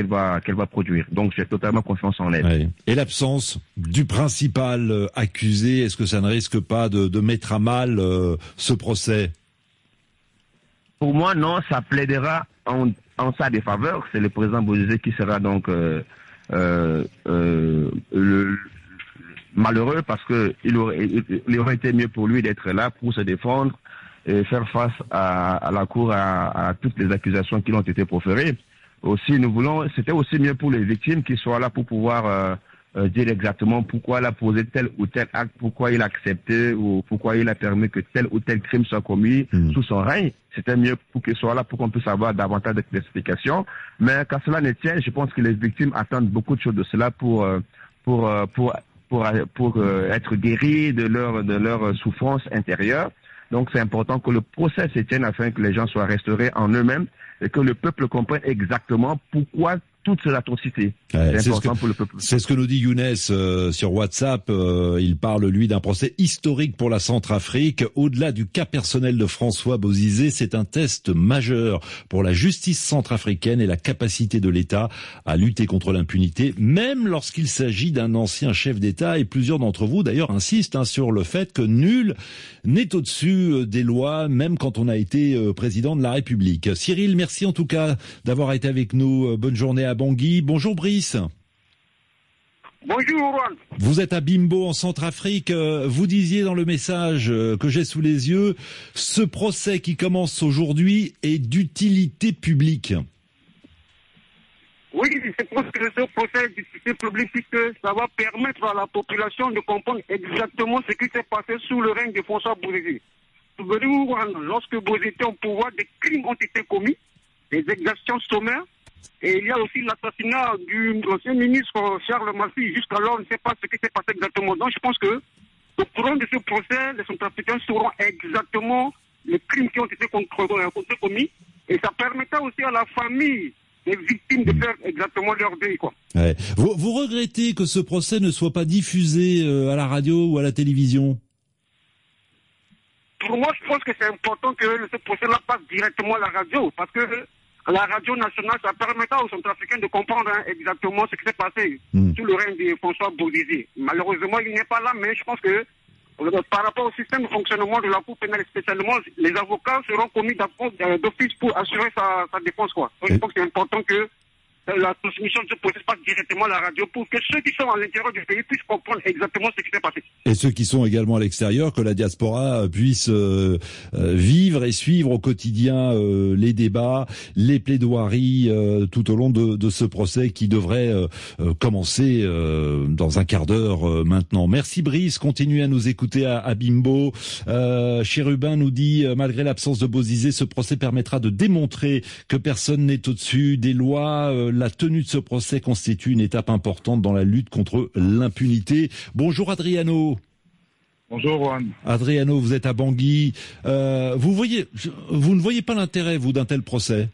va produire. Donc j'ai totalement confiance en elle. Ouais. Et l'absence du principal accusé, est-ce que ça ne risque pas de mettre à mal ce procès? Pour moi, non, ça plaidera en sa défaveur. C'est le président Bozizé qui sera donc malheureux parce que il aurait été mieux pour lui d'être là pour se défendre et faire face à la cour à toutes les accusations qui ont été proférées. Aussi, c'était aussi mieux pour les victimes qui soient là pour pouvoir dire exactement pourquoi il a posé tel ou tel acte, pourquoi il a accepté ou pourquoi il a permis que tel ou tel crime soit commis sous son règne. C'était mieux pour qu'il soit là pour qu'on puisse avoir davantage d'explications. Mais quand cela ne tient, je pense que les victimes attendent beaucoup de choses de cela pour être guéris de leur souffrance intérieure. Donc c'est important que le procès se tienne afin que les gens soient restaurés en eux-mêmes et que le peuple comprenne exactement pourquoi toutes ces atrocités. Ouais, c'est important pour le peuple. C'est ce que nous dit Younes sur WhatsApp. Il parle, lui, d'un procès historique pour la Centrafrique. Au-delà du cas personnel de François Bozizé, c'est un test majeur pour la justice centrafricaine et la capacité de l'État à lutter contre l'impunité, même lorsqu'il s'agit d'un ancien chef d'État. Et plusieurs d'entre vous, d'ailleurs, insistent sur le fait que nul n'est au-dessus des lois, même quand on a été président de la République. Cyril, merci en tout cas d'avoir été avec nous. Bonne journée à Bangui. Bonjour Brice. Bonjour Juan. Vous êtes à Bimbo en Centrafrique. Vous disiez dans le message que j'ai sous les yeux, ce procès qui commence aujourd'hui est d'utilité publique. Oui, je pense que ce procès est d'utilité publique puisque ça va permettre à la population de comprendre exactement ce qui s'est passé sous le règne de François Bozizé. Souvenez-vous, lorsque Bozizé était au pouvoir, des crimes ont été commis, des exactions sommaires. Et il y a aussi l'assassinat du ancien ministre Charles Massy. Jusqu'alors, on ne sait pas ce qui s'est passé exactement. Donc je pense que au courant de ce procès, les Centrafricains sauront exactement les crimes qui ont été commis. Et ça permettra aussi à la famille des victimes de faire exactement leur deuil, quoi. Ouais. Vous regrettez que ce procès ne soit pas diffusé à la radio ou à la télévision? Pour moi, je pense que c'est important que ce procès-là passe directement à la radio, parce que la radio nationale, ça permettra aux Centrafricains de comprendre exactement ce qui s'est passé sous le règne de François Bozizé. Malheureusement, il n'est pas là, mais je pense que par rapport au système de fonctionnement de la Cour pénale, spécialement, les avocats seront commis d'office pour assurer sa défense, quoi. Donc, je pense que c'est important que la transmission de ce procès passe directement à la radio pour que ceux qui sont à l'intérieur du pays puissent comprendre exactement ce qui s'est passé. Et ceux qui sont également à l'extérieur, que la diaspora puisse vivre et suivre au quotidien les débats, les plaidoiries tout au long de ce procès qui devrait commencer dans un quart d'heure maintenant. Merci Brice, continuez à nous écouter à Bimbo. Chérubin nous dit, malgré l'absence de Bozizé, ce procès permettra de démontrer que personne n'est au-dessus des lois. La tenue de ce procès constitue une étape importante dans la lutte contre l'impunité. Bonjour Adriano. Bonjour Juan. Adriano, vous êtes à Bangui. Vous ne voyez pas l'intérêt, vous, d'un tel procès?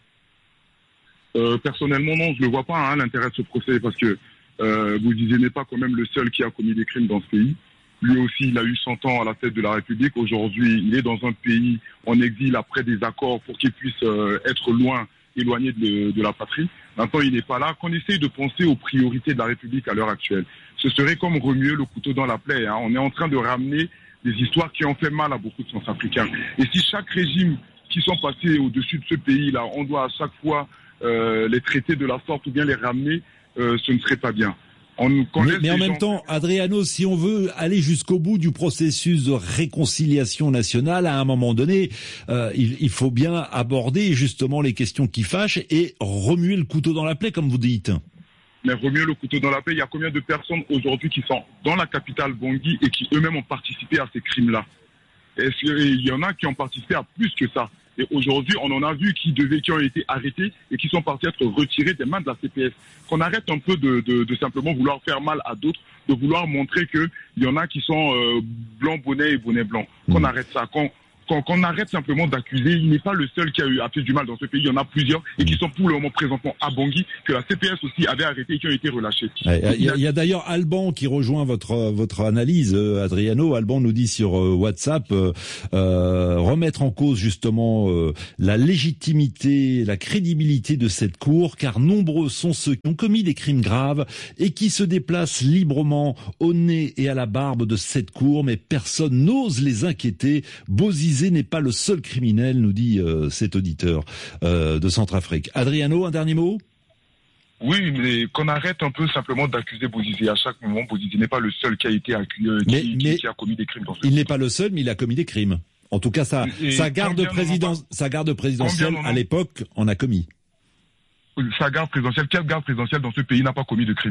Personnellement, non, je ne le vois pas, l'intérêt de ce procès, parce que Bozizé n'est pas quand même le seul qui a commis des crimes dans ce pays. Lui aussi, il a eu 100 ans à la tête de la République. Aujourd'hui, il est dans un pays en exil après des accords pour qu'il puisse être éloigné de la patrie. Maintenant, il n'est pas là. Qu'on essaye de penser aux priorités de la République à l'heure actuelle. Ce serait comme remuer le couteau dans la plaie. On est en train de ramener des histoires qui ont fait mal à beaucoup de Centrafricains. Et si chaque régime qui sont passés au-dessus de ce pays-là, on doit à chaque fois les traiter de la sorte ou bien les ramener, ce ne serait pas bien. Mais en même temps, Adriano, si on veut aller jusqu'au bout du processus de réconciliation nationale, à un moment donné, il faut bien aborder justement les questions qui fâchent et remuer le couteau dans la plaie, comme vous dites. Mais remuer le couteau dans la plaie, il y a combien de personnes aujourd'hui qui sont dans la capitale Bangui et qui eux-mêmes ont participé à ces crimes-là? Est-ce qu'il y en a qui ont participé à plus que ça? Et aujourd'hui, on en a vu qui ont été arrêtés et qui sont partis être retirés des mains de la CPS. Qu'on arrête un peu de simplement vouloir faire mal à d'autres, de vouloir montrer qu'il y en a qui sont blanc bonnet et bonnet blanc. Qu'on arrête ça, qu'on qu'on arrête simplement d'accuser. Il n'est pas le seul qui a fait du mal dans ce pays. Il y en a plusieurs et qui sont pour le moment présentement à Bangui, que la CPS aussi avait arrêté et qui ont été relâchés. Il y a d'ailleurs Alban qui rejoint votre analyse, Adriano. Alban nous dit sur WhatsApp remettre en cause justement la légitimité, la crédibilité de cette cour, car nombreux sont ceux qui ont commis des crimes graves et qui se déplacent librement au nez et à la barbe de cette cour, mais personne n'ose les inquiéter. Bozizé n'est pas le seul criminel, nous dit cet auditeur de Centrafrique. Adriano, un dernier mot ? Oui, mais qu'on arrête un peu simplement d'accuser Bozizé. À chaque moment, Bozizé n'est pas le seul qui a été accusé, qui a commis des crimes dans ce pays. Il n'est pas le seul, mais il a commis des crimes. En tout cas, sa garde présidentielle à l'époque en a commis. Sa garde présidentielle, quelle garde présidentielle dans ce pays n'a pas commis de crimes ?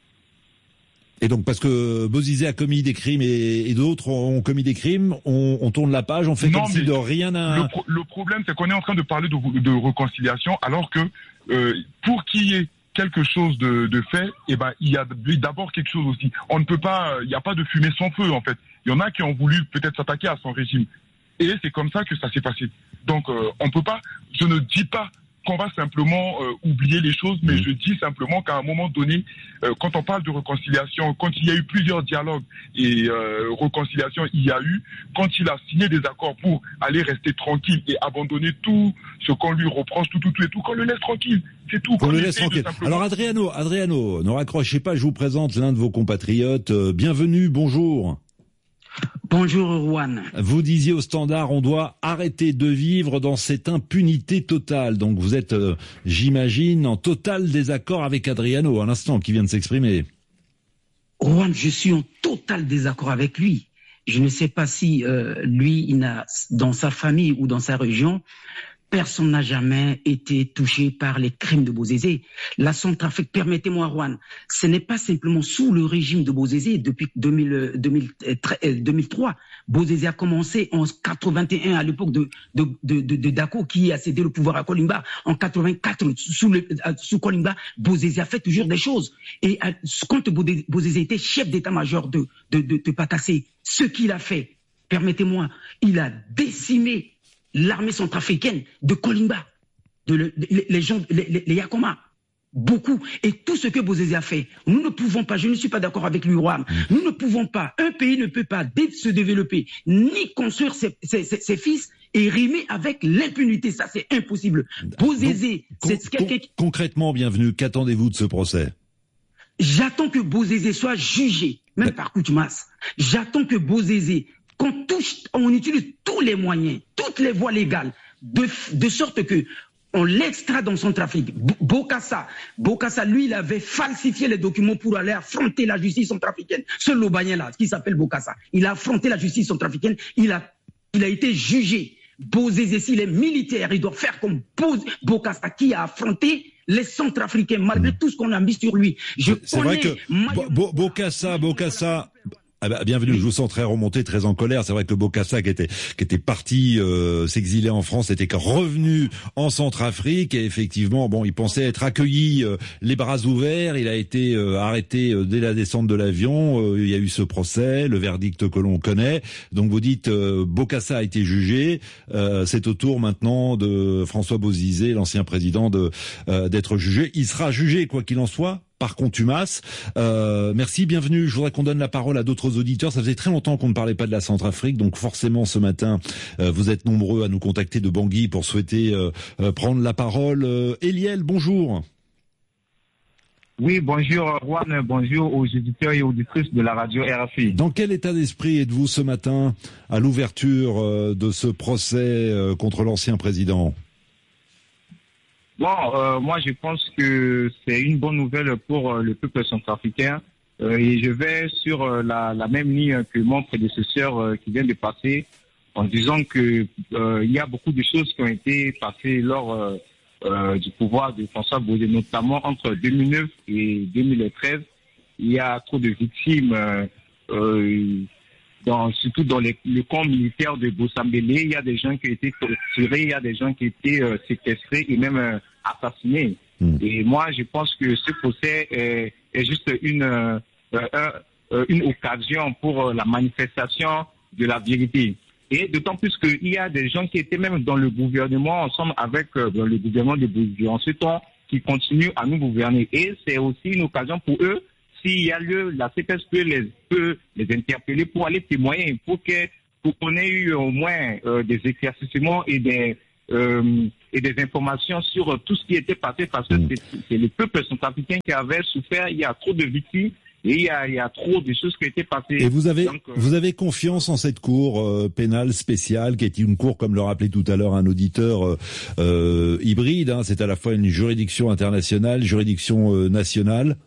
Et donc, parce que Bozizé a commis des crimes et d'autres ont commis des crimes, on tourne la page, on fait comme si de rien n'a... Le problème, c'est qu'on est en train de parler de réconciliation, alors que pour qu'il y ait quelque chose de fait, eh ben, il y a d'abord quelque chose aussi. On ne peut pas, il n'y a pas de fumée sans feu, en fait. Il y en a qui ont voulu peut-être s'attaquer à son régime. Et c'est comme ça que ça s'est passé. Donc, on peut pas, je ne dis pas qu'on va simplement oublier les choses, mais je dis simplement qu'à un moment donné, quand on parle de réconciliation, quand il y a eu plusieurs dialogues et réconciliation, il y a eu, quand il a signé des accords pour aller rester tranquille et abandonner tout ce qu'on lui reproche, tout, qu'on le laisse tranquille, c'est tout. Qu'on le laisse tranquille. Alors Adriano, ne raccrochez pas, je vous présente l'un de vos compatriotes. Bienvenue, bonjour. Bonjour Juan. Vous disiez au Standard, on doit arrêter de vivre dans cette impunité totale. Donc vous êtes, j'imagine, en total désaccord avec Adriano à l'instant qui vient de s'exprimer. Juan, je suis en total désaccord avec lui. Je ne sais pas si lui, il n'a, dans sa famille ou dans sa région, personne n'a jamais été touché par les crimes de Bozizé. La Centrafrique, permettez-moi, Juan, ce n'est pas simplement sous le régime de Bozizé depuis 2003. Bozizé a commencé en 81 à l'époque de Dako qui a cédé le pouvoir à Kolimba. En 84, sous Kolimba, Bozizé a fait toujours des choses. Et quand Bozizé était chef d'état-major de Patassé, ce qu'il a fait, permettez-moi, il a décimé l'armée centrafricaine de Kolimba, les Yakoma, beaucoup. Et tout ce que Bozizé a fait, nous ne pouvons pas, je ne suis pas d'accord avec lui, Juan, nous ne pouvons pas, un pays ne peut pas se développer, ni construire ses fils et rimer avec l'impunité. Ça, c'est impossible. Bozizé, c'est quelqu'un qui... Concrètement, bienvenue, qu'attendez-vous de ce procès ? J'attends que Bozizé soit jugé, même par Koutoumas. J'attends que Bozizé, on utilise tous les moyens, toutes les voies légales, de sorte que on l'extrait dans Centrafrique. Bokassa, lui, il avait falsifié les documents pour aller affronter la justice centrafricaine. Ce Lobanien-là, qui s'appelle Bokassa, il a affronté la justice centrafricaine, il a été jugé. Bozizé, s'il est militaire, il doit faire comme Bokassa, qui a affronté les Centrafricains, malgré tout ce qu'on a mis sur lui. C'est vrai que Bokassa... Ah bah, bienvenue, je vous sens très remonté, très en colère. C'est vrai que Bokassa qui était parti s'exiler en France était revenu en Centrafrique et effectivement, bon, il pensait être accueilli les bras ouverts. Il a été arrêté dès la descente de l'avion. Il y a eu ce procès, le verdict que l'on connaît. Donc vous dites Bokassa a été jugé. C'est au tour maintenant de François Bozizé, l'ancien président, d'être jugé. Il sera jugé quoi qu'il en soit par contumace. Merci, bienvenue. Je voudrais qu'on donne la parole à d'autres auditeurs. Ça faisait très longtemps qu'on ne parlait pas de la Centrafrique, donc forcément ce matin, vous êtes nombreux à nous contacter de Bangui pour souhaiter prendre la parole. Eliel, bonjour. Oui, bonjour Juan, bonjour aux auditeurs et auditrices de la radio RFI. Dans quel état d'esprit êtes-vous ce matin à l'ouverture de ce procès contre l'ancien président ? Bon, moi je pense que c'est une bonne nouvelle pour le peuple centrafricain et je vais sur la même ligne que mon prédécesseur qui vient de passer en disant que il y a beaucoup de choses qui ont été passées lors du pouvoir de François Bozizé, notamment entre 2009 et 2013. Il y a trop de victimes, surtout dans le camp militaire de Bosambélé. Il y a des gens qui ont été torturés, il y a des gens qui ont été séquestrés et même assassinés. Et moi, je pense que ce procès est juste une occasion pour la manifestation de la vérité. Et d'autant plus qu'il y a des gens qui étaient même dans le gouvernement, ensemble avec dans le gouvernement de Bouzizé en ce temps, qui continuent à nous gouverner. Et c'est aussi une occasion pour eux, s'il y a lieu, la CPS peut les interpeller pour aller témoigner, pour qu'on ait eu au moins des éclaircissements et des informations sur tout ce qui était passé, parce que c'est le peuple centrafricain qui avait souffert. Il y a trop de victimes et il y a trop de choses qui étaient passées. Et vous avez confiance en cette cour pénale spéciale, qui est une cour, comme le rappelait tout à l'heure un auditeur, hybride, hein, c'est à la fois une juridiction internationale, juridiction nationale?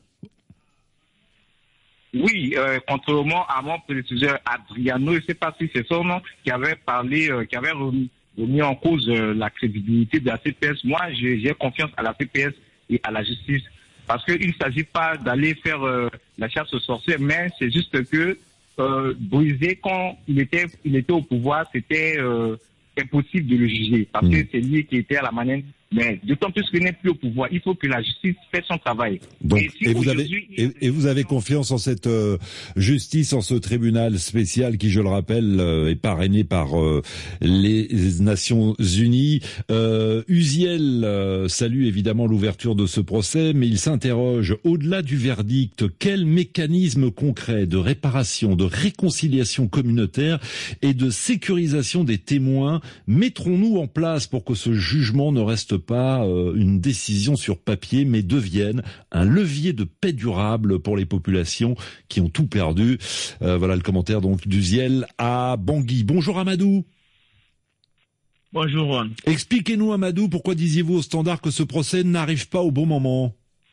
Oui, contrairement à mon prédécesseur Adriano, je ne sais pas si c'est son nom, qui avait parlé, qui avait remis en cause la crédibilité de la CPS. Moi, j'ai confiance à la CPS et à la justice, parce qu'il ne s'agit pas d'aller faire la chasse aux sorcières, mais c'est juste que Bouzizé, quand il était au pouvoir, c'était impossible de le juger, parce que c'est lui qui était à la manette. Mais d'autant plus qu'il n'est plus au pouvoir, il faut que la justice fasse son travail. Donc, et vous avez confiance en cette justice, en ce tribunal spécial qui, je le rappelle, est parrainé par les Nations Unies. Uziel salue évidemment l'ouverture de ce procès, mais il s'interroge, au-delà du verdict, quel mécanisme concret de réparation, de réconciliation communautaire et de sécurisation des témoins mettrons-nous en place pour que ce jugement ne reste pas une décision sur papier, mais devienne un levier de paix durable pour les populations qui ont tout perdu. Voilà le commentaire donc d'Uziel à Bangui. Bonjour Amadou. Bonjour Juan. Expliquez-nous Amadou, pourquoi disiez-vous au Standard que ce procès n'arrive pas au bon moment?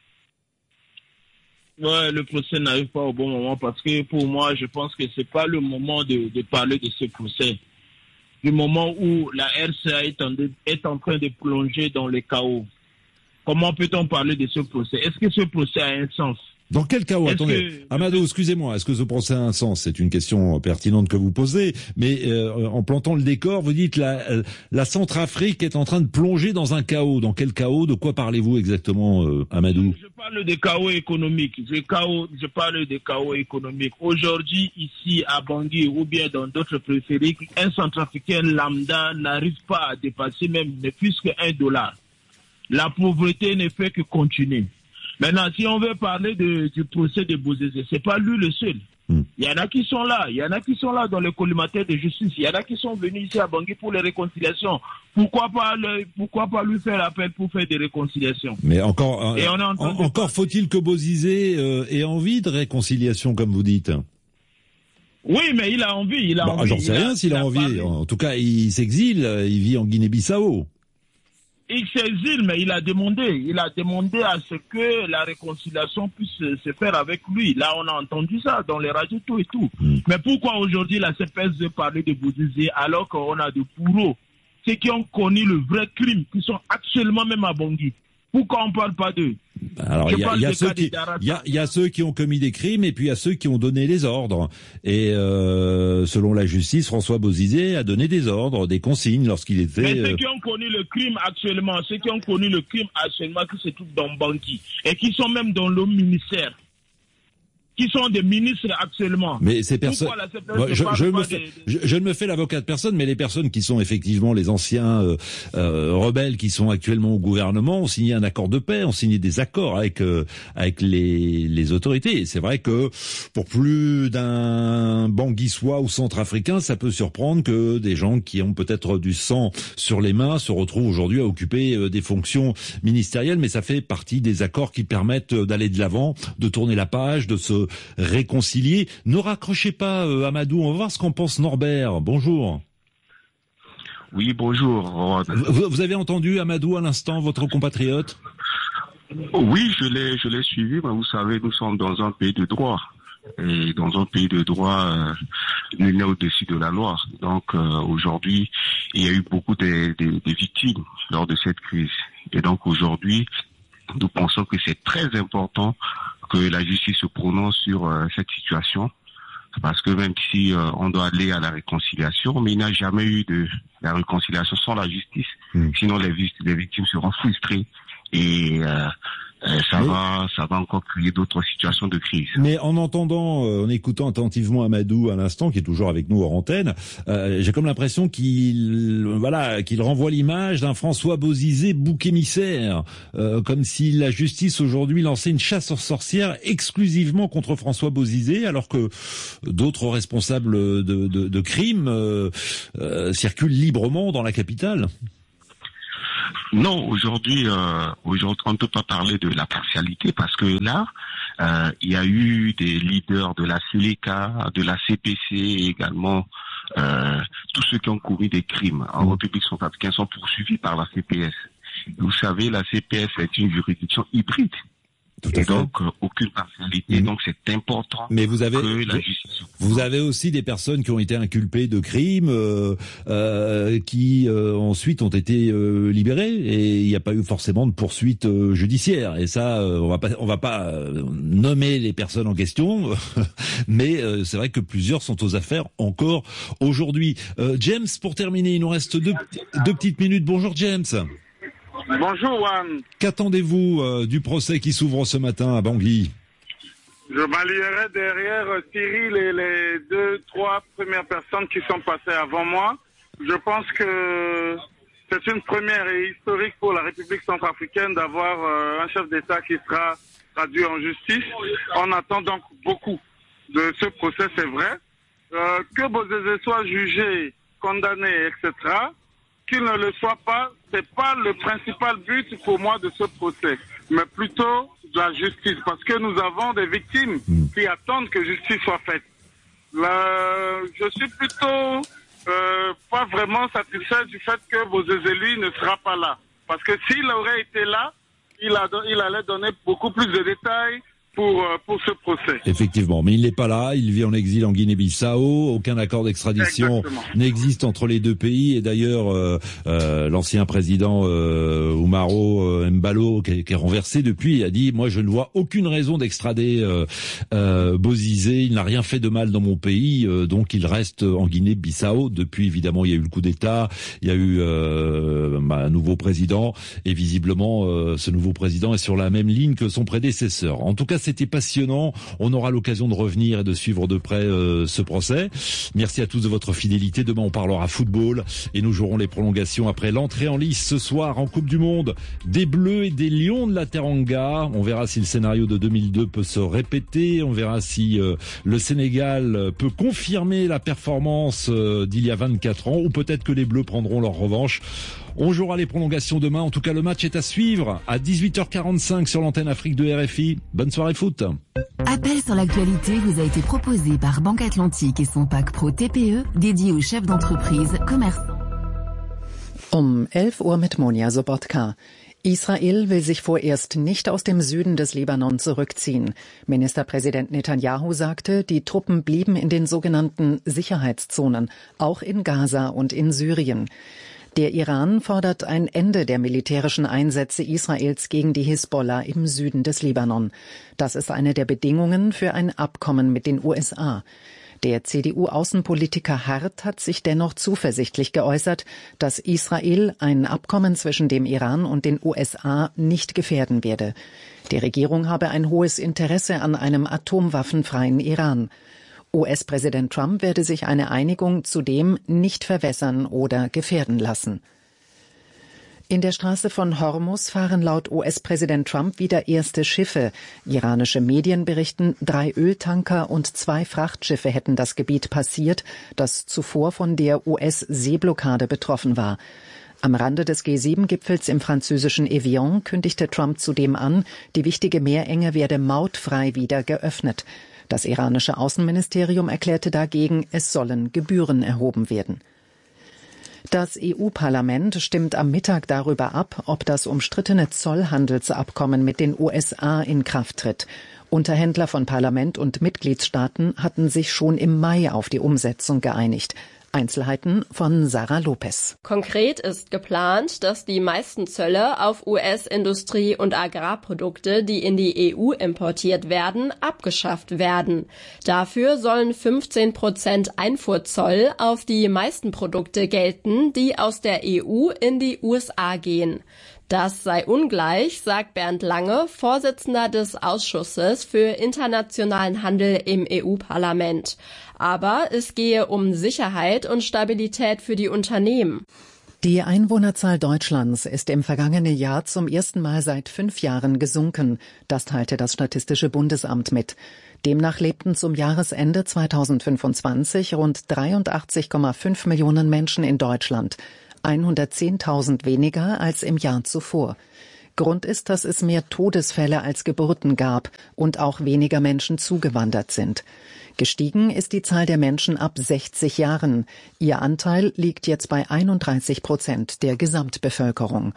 Ouais, le procès n'arrive pas au bon moment parce que pour moi, je pense que c'est pas le moment de parler de ce procès. Du moment où la RCA est en train de plonger dans le chaos. Comment peut-on parler de ce procès? Est-ce que ce procès a un sens? Dans quel chaos? Attendez, Amadou, excusez-moi, est-ce que ce procès a un sens? C'est une question pertinente que vous posez, mais en plantant le décor, vous dites la Centrafrique est en train de plonger dans un chaos. Dans quel chaos? De quoi parlez-vous exactement, Amadou? Je parle de chaos économique. Je parle de chaos économique. Aujourd'hui, ici à Bangui ou bien dans d'autres périphériques, un Centrafricain lambda n'arrive pas à dépasser même ne plus que $1. La pauvreté ne fait que continuer. Maintenant, si on veut parler du procès de Bouzizé, c'est pas lui le seul. Il y en a qui sont là. Il y en a qui sont là dans le collimateur de justice. Il y en a qui sont venus ici à Bangui pour les réconciliations. Pourquoi pas lui faire appel pour faire des réconciliations? Mais encore faut-il que Bouzizé ait envie de réconciliation, comme vous dites. Oui, mais il a envie. J'en sais rien s'il a envie. En tout cas, il s'exile. Il vit en Guinée-Bissau. Il s'exile, mais il a demandé à ce que la réconciliation puisse se faire avec lui. Là, on a entendu ça dans les radios, tout et tout. Mais pourquoi aujourd'hui la CPS veut parler de Bouzizé alors qu'on a de bourreaux, ceux qui ont connu le vrai crime, qui sont actuellement même à Bangui? Pourquoi on ne parle pas d'eux? Alors, il y a ceux qui ont commis des crimes et puis il y a ceux qui ont donné les ordres. Et selon la justice, François Bouzizé a donné des ordres, des consignes lorsqu'il était... Mais ceux qui ont connu le crime actuellement, qui se trouvent dans Bangui et qui sont même dans le ministère, qui sont des ministres actuellement. Mais ces personnes, je ne me fais l'avocat de personne, mais les personnes qui sont effectivement les anciens rebelles qui sont actuellement au gouvernement ont signé un accord de paix, ont signé des accords avec les autorités. Et c'est vrai que pour plus d'un Banguissois ou centrafricain, ça peut surprendre que des gens qui ont peut-être du sang sur les mains se retrouvent aujourd'hui à occuper des fonctions ministérielles, mais ça fait partie des accords qui permettent d'aller de l'avant, de tourner la page, de se réconcilier. Ne raccrochez pas, Amadou, on va voir ce qu'en pense Norbert. Bonjour. Oui, bonjour. Vous avez entendu, Amadou, à l'instant, votre compatriote? Oui, je l'ai suivi, mais vous savez, nous sommes dans un pays de droit. Et dans un pays de droit, nul n'est au-dessus de la loi. Donc aujourd'hui, il y a eu beaucoup de victimes lors de cette crise. Et donc aujourd'hui, nous pensons que c'est très important que la justice se prononce sur cette situation, parce que même si on doit aller à la réconciliation, mais il n'y a jamais eu de la réconciliation sans la justice. Sinon les victimes seront frustrées et ça va encore créer d'autres situations de crise. Mais en entendant, en écoutant attentivement Amadou à l'instant, qui est toujours avec nous hors antenne, j'ai comme l'impression qu'il renvoie l'image d'un François Bozizé bouc émissaire, comme si la justice aujourd'hui lançait une chasse aux sorcières exclusivement contre François Bozizé, alors que d'autres responsables de crimes circulent librement dans la capitale. Non, aujourd'hui, on ne peut pas parler de la partialité parce que là, il y a eu des leaders de la CELECA, de la CPC et également tous ceux qui ont commis des crimes en République centrafricaine sont poursuivis par la CPS. Vous savez, la CPS est une juridiction hybride. Et donc, aucune partialité. Donc, c'est important. Mais vous avez, que la justice... Vous avez aussi des personnes qui ont été inculpées de crimes, qui ensuite ont été libérées, et il n'y a pas eu forcément de poursuite judiciaire. Et ça, on va pas nommer les personnes en question, mais c'est vrai que plusieurs sont aux affaires encore aujourd'hui. James, pour terminer, il nous reste deux petites minutes. Bonjour James. Bonjour Juan. Qu'attendez-vous du procès qui s'ouvre ce matin à Bangui? Je m'allierai derrière Cyril et les 2-3 premières personnes qui sont passées avant moi. Je pense que c'est une première et historique pour la République centrafricaine d'avoir un chef d'État qui sera traduit en justice. On attend donc beaucoup de ce procès, c'est vrai. Que Bozizé soit jugé, condamné, etc., qu'il ne le soit pas, c'est pas le principal but pour moi de ce procès, mais plutôt la justice, parce que nous avons des victimes qui attendent que justice soit faite. Je suis plutôt pas vraiment satisfait du fait que Bozizé, lui, ne sera pas là, parce que s'il aurait été là, il allait donner beaucoup plus de détails pour ce procès. Effectivement, mais il n'est pas là, il vit en exil en Guinée-Bissau, aucun accord d'extradition n'existe entre les deux pays, et d'ailleurs l'ancien président Oumaro Mbalo, qui est renversé depuis, a dit « Moi je ne vois aucune raison d'extrader Bozizé, il n'a rien fait de mal dans mon pays, donc il reste en Guinée-Bissau. » Depuis, évidemment, il y a eu le coup d'État, il y a eu un nouveau président, et visiblement ce nouveau président est sur la même ligne que son prédécesseur. En tout cas, c'était passionnant. On aura l'occasion de revenir et de suivre de près ce procès. Merci à tous de votre fidélité. Demain, on parlera football et nous jouerons les prolongations après l'entrée en lice ce soir en Coupe du Monde des Bleus et des Lions de la Teranga. On verra si le scénario de 2002 peut se répéter. On verra si le Sénégal peut confirmer la performance d'il y a 24 ans, ou peut-être que les Bleus prendront leur revanche. On jouera les prolongations demain. En tout cas, le match est à suivre à 18h45 sur l'antenne Afrique de RFI. Bonne soirée foot. Appel sur l'actualité vous a été proposé par Banque Atlantique et son pack Pro TPE dédié aux chefs d'entreprise, commerçants. 11 Uhr mit Monja Sobotka. Israel will sich vorerst nicht aus dem Süden des Libanon zurückziehen. Ministerpräsident Netanyahu sagte, die Truppen blieben in den sogenannten Sicherheitszonen, auch in Gaza und in Syrien. Der Iran fordert ein Ende der militärischen Einsätze Israels gegen die Hisbollah im Süden des Libanon. Das ist eine der Bedingungen für ein Abkommen mit den USA. Der CDU-Außenpolitiker Hart hat sich dennoch zuversichtlich geäußert, dass Israel ein Abkommen zwischen dem Iran und den USA nicht gefährden werde. Die Regierung habe ein hohes Interesse an einem atomwaffenfreien Iran. US-Präsident Trump werde sich eine Einigung zudem nicht verwässern oder gefährden lassen. In der Straße von Hormuz fahren laut US-Präsident Trump wieder erste Schiffe. Iranische Medien berichten, 3 Öltanker und 2 Frachtschiffe hätten das Gebiet passiert, das zuvor von der US-Seeblockade betroffen war. Am Rande des G7-Gipfels im französischen Evian kündigte Trump zudem an, die wichtige Meerenge werde mautfrei wieder geöffnet. Das iranische Außenministerium erklärte dagegen, es sollen Gebühren erhoben werden. Das EU-Parlament stimmt am Mittag darüber ab, ob das umstrittene Zollhandelsabkommen mit den USA in Kraft tritt. Unterhändler von Parlament und Mitgliedstaaten hatten sich schon im Mai auf die Umsetzung geeinigt. Einzelheiten von Sarah Lopez. Konkret ist geplant, dass die meisten Zölle auf US-Industrie- und Agrarprodukte, die in die EU importiert werden, abgeschafft werden. Dafür sollen 15% Einfuhrzoll auf die meisten Produkte gelten, die aus der EU in die USA gehen. Das sei ungleich, sagt Bernd Lange, Vorsitzender des Ausschusses für internationalen Handel im EU-Parlament. Aber es gehe um Sicherheit und Stabilität für die Unternehmen. Die Einwohnerzahl Deutschlands ist im vergangenen Jahr zum ersten Mal seit 5 Jahren gesunken. Das teilte das Statistische Bundesamt mit. Demnach lebten zum Jahresende 2025 rund 83,5 Millionen Menschen in Deutschland. 110.000 weniger als im Jahr zuvor. Grund ist, dass es mehr Todesfälle als Geburten gab und auch weniger Menschen zugewandert sind. Gestiegen ist die Zahl der Menschen ab 60 Jahren. Ihr Anteil liegt jetzt bei 31% der Gesamtbevölkerung.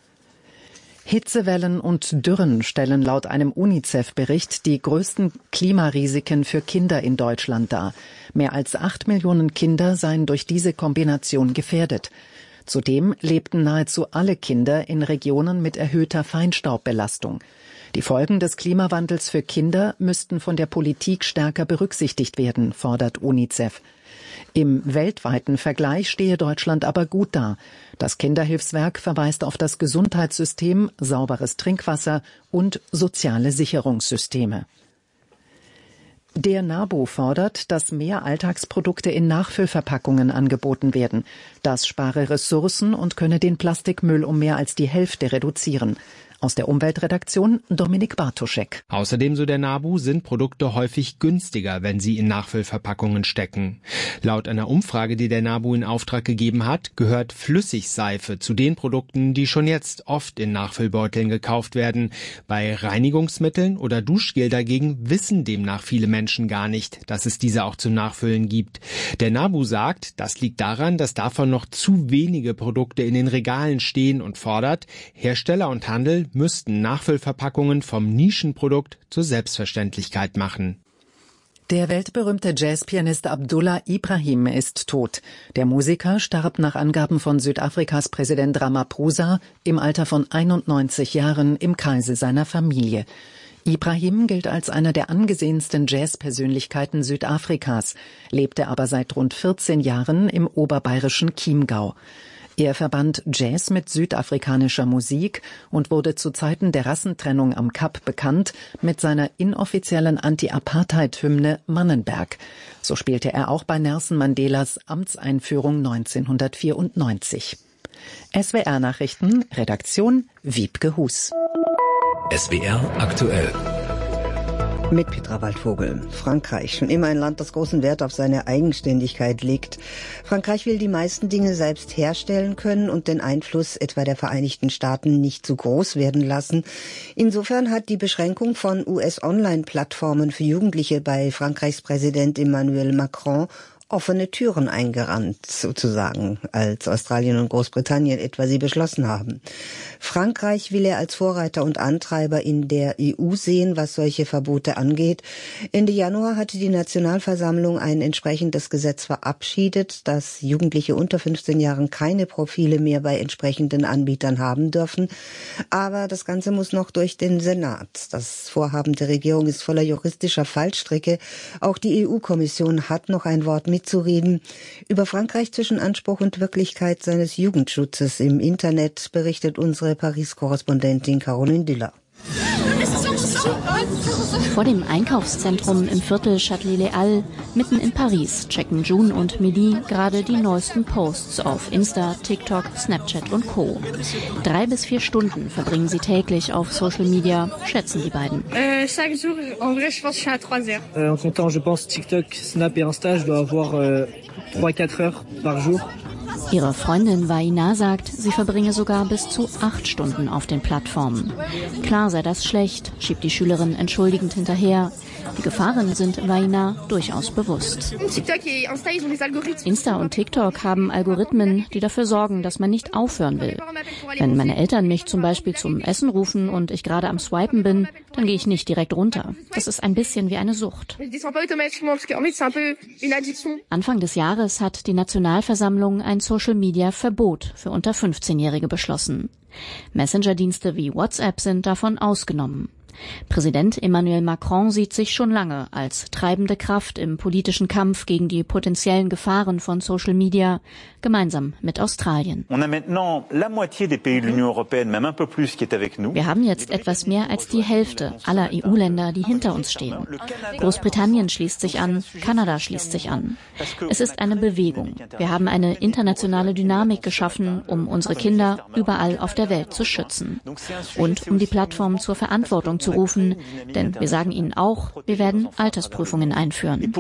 Hitzewellen und Dürren stellen laut einem UNICEF-Bericht die größten Klimarisiken für Kinder in Deutschland dar. Mehr als 8 Millionen Kinder seien durch diese Kombination gefährdet. Zudem lebten nahezu alle Kinder in Regionen mit erhöhter Feinstaubbelastung. Die Folgen des Klimawandels für Kinder müssten von der Politik stärker berücksichtigt werden, fordert UNICEF. Im weltweiten Vergleich stehe Deutschland aber gut da. Das Kinderhilfswerk verweist auf das Gesundheitssystem, sauberes Trinkwasser und soziale Sicherungssysteme. Der NABU fordert, dass mehr Alltagsprodukte in Nachfüllverpackungen angeboten werden. Das spare Ressourcen und könne den Plastikmüll um mehr als die Hälfte reduzieren. Aus der Umweltredaktion Dominik Bartoschek. Außerdem, so der NABU, sind Produkte häufig günstiger, wenn sie in Nachfüllverpackungen stecken. Laut einer Umfrage, die der NABU in Auftrag gegeben hat, gehört Flüssigseife zu den Produkten, die schon jetzt oft in Nachfüllbeuteln gekauft werden. Bei Reinigungsmitteln oder Duschgel dagegen wissen demnach viele Menschen gar nicht, dass es diese auch zum Nachfüllen gibt. Der NABU sagt, das liegt daran, dass davon noch zu wenige Produkte in den Regalen stehen und fordert, Hersteller und Handel müssten Nachfüllverpackungen vom Nischenprodukt zur Selbstverständlichkeit machen. Der weltberühmte Jazzpianist Abdullah Ibrahim ist tot. Der Musiker starb nach Angaben von Südafrikas Präsident Ramaphosa im Alter von 91 Jahren im Kreise seiner Familie. Ibrahim gilt als einer der angesehensten Jazzpersönlichkeiten Südafrikas, lebte aber seit rund 14 Jahren im oberbayerischen Chiemgau. Er verband Jazz mit südafrikanischer Musik und wurde zu Zeiten der Rassentrennung am Kap bekannt mit seiner inoffiziellen Anti-Apartheid-Hymne Mannenberg. So spielte er auch bei Nelson Mandelas Amtseinführung 1994. SWR-Nachrichten, Redaktion Wiebke Hus. SWR aktuell. Mit Petra Waldvogel. Frankreich, schon immer ein Land, das großen Wert auf seine Eigenständigkeit legt. Frankreich will die meisten Dinge selbst herstellen können und den Einfluss etwa der Vereinigten Staaten nicht zu groß werden lassen. Insofern hat die Beschränkung von US-Online-Plattformen für Jugendliche bei Frankreichs Präsident Emmanuel Macron offene Türen eingerannt, sozusagen, als Australien und Großbritannien etwa sie beschlossen haben. Frankreich will er als Vorreiter und Antreiber in der EU sehen, was solche Verbote angeht. Ende Januar hatte die Nationalversammlung ein entsprechendes Gesetz verabschiedet, dass Jugendliche unter 15 Jahren keine Profile mehr bei entsprechenden Anbietern haben dürfen. Aber das Ganze muss noch durch den Senat. Das Vorhaben der Regierung ist voller juristischer Fallstricke. Auch die EU-Kommission hat noch ein Wort mitzureden. Über Frankreich zwischen Anspruch und Wirklichkeit seines Jugendschutzes im Internet berichtet unsere Paris-Korrespondentin Caroline Diller. Vor dem Einkaufszentrum im Viertel Châtelet-Les-Halles, mitten in Paris, checken June und Midi gerade die neuesten Posts auf Insta, TikTok, Snapchat und Co. 3 bis 4 Stunden verbringen sie täglich auf Social Media, schätzen die beiden. Chaque jour, en vrai, je pense que je suis à 3 heures. En comptant, je pense, TikTok, Snap et Insta, je dois avoir 3-4 heures par jour. Ihre Freundin Vaina sagt, sie verbringe sogar bis zu 8 Stunden auf den Plattformen. Klar sei das schlecht, schiebt die Schülerin entschuldigend hinterher. Die Gefahren sind Vaina durchaus bewusst. Insta und TikTok haben Algorithmen, die dafür sorgen, dass man nicht aufhören will. Wenn meine Eltern mich zum Beispiel zum Essen rufen und ich gerade am Swipen bin, dann gehe ich nicht direkt runter. Das ist ein bisschen wie eine Sucht. Anfang des Jahres hat die Nationalversammlung ein Social-Media-Verbot für unter 15-Jährige beschlossen. Messenger-Dienste wie WhatsApp sind davon ausgenommen. Präsident Emmanuel Macron sieht sich schon lange als treibende Kraft im politischen Kampf gegen die potenziellen Gefahren von Social Media, gemeinsam mit Australien. Wir haben jetzt etwas mehr als die Hälfte aller EU-Länder, die hinter uns stehen. Großbritannien schließt sich an, Kanada schließt sich an. Es ist eine Bewegung. Wir haben eine internationale Dynamik geschaffen, um unsere Kinder überall auf der Welt zu schützen und um die Plattformen zur Verantwortung zu rufen, denn wir sagen ihnen auch, wir werden Altersprüfungen einführen.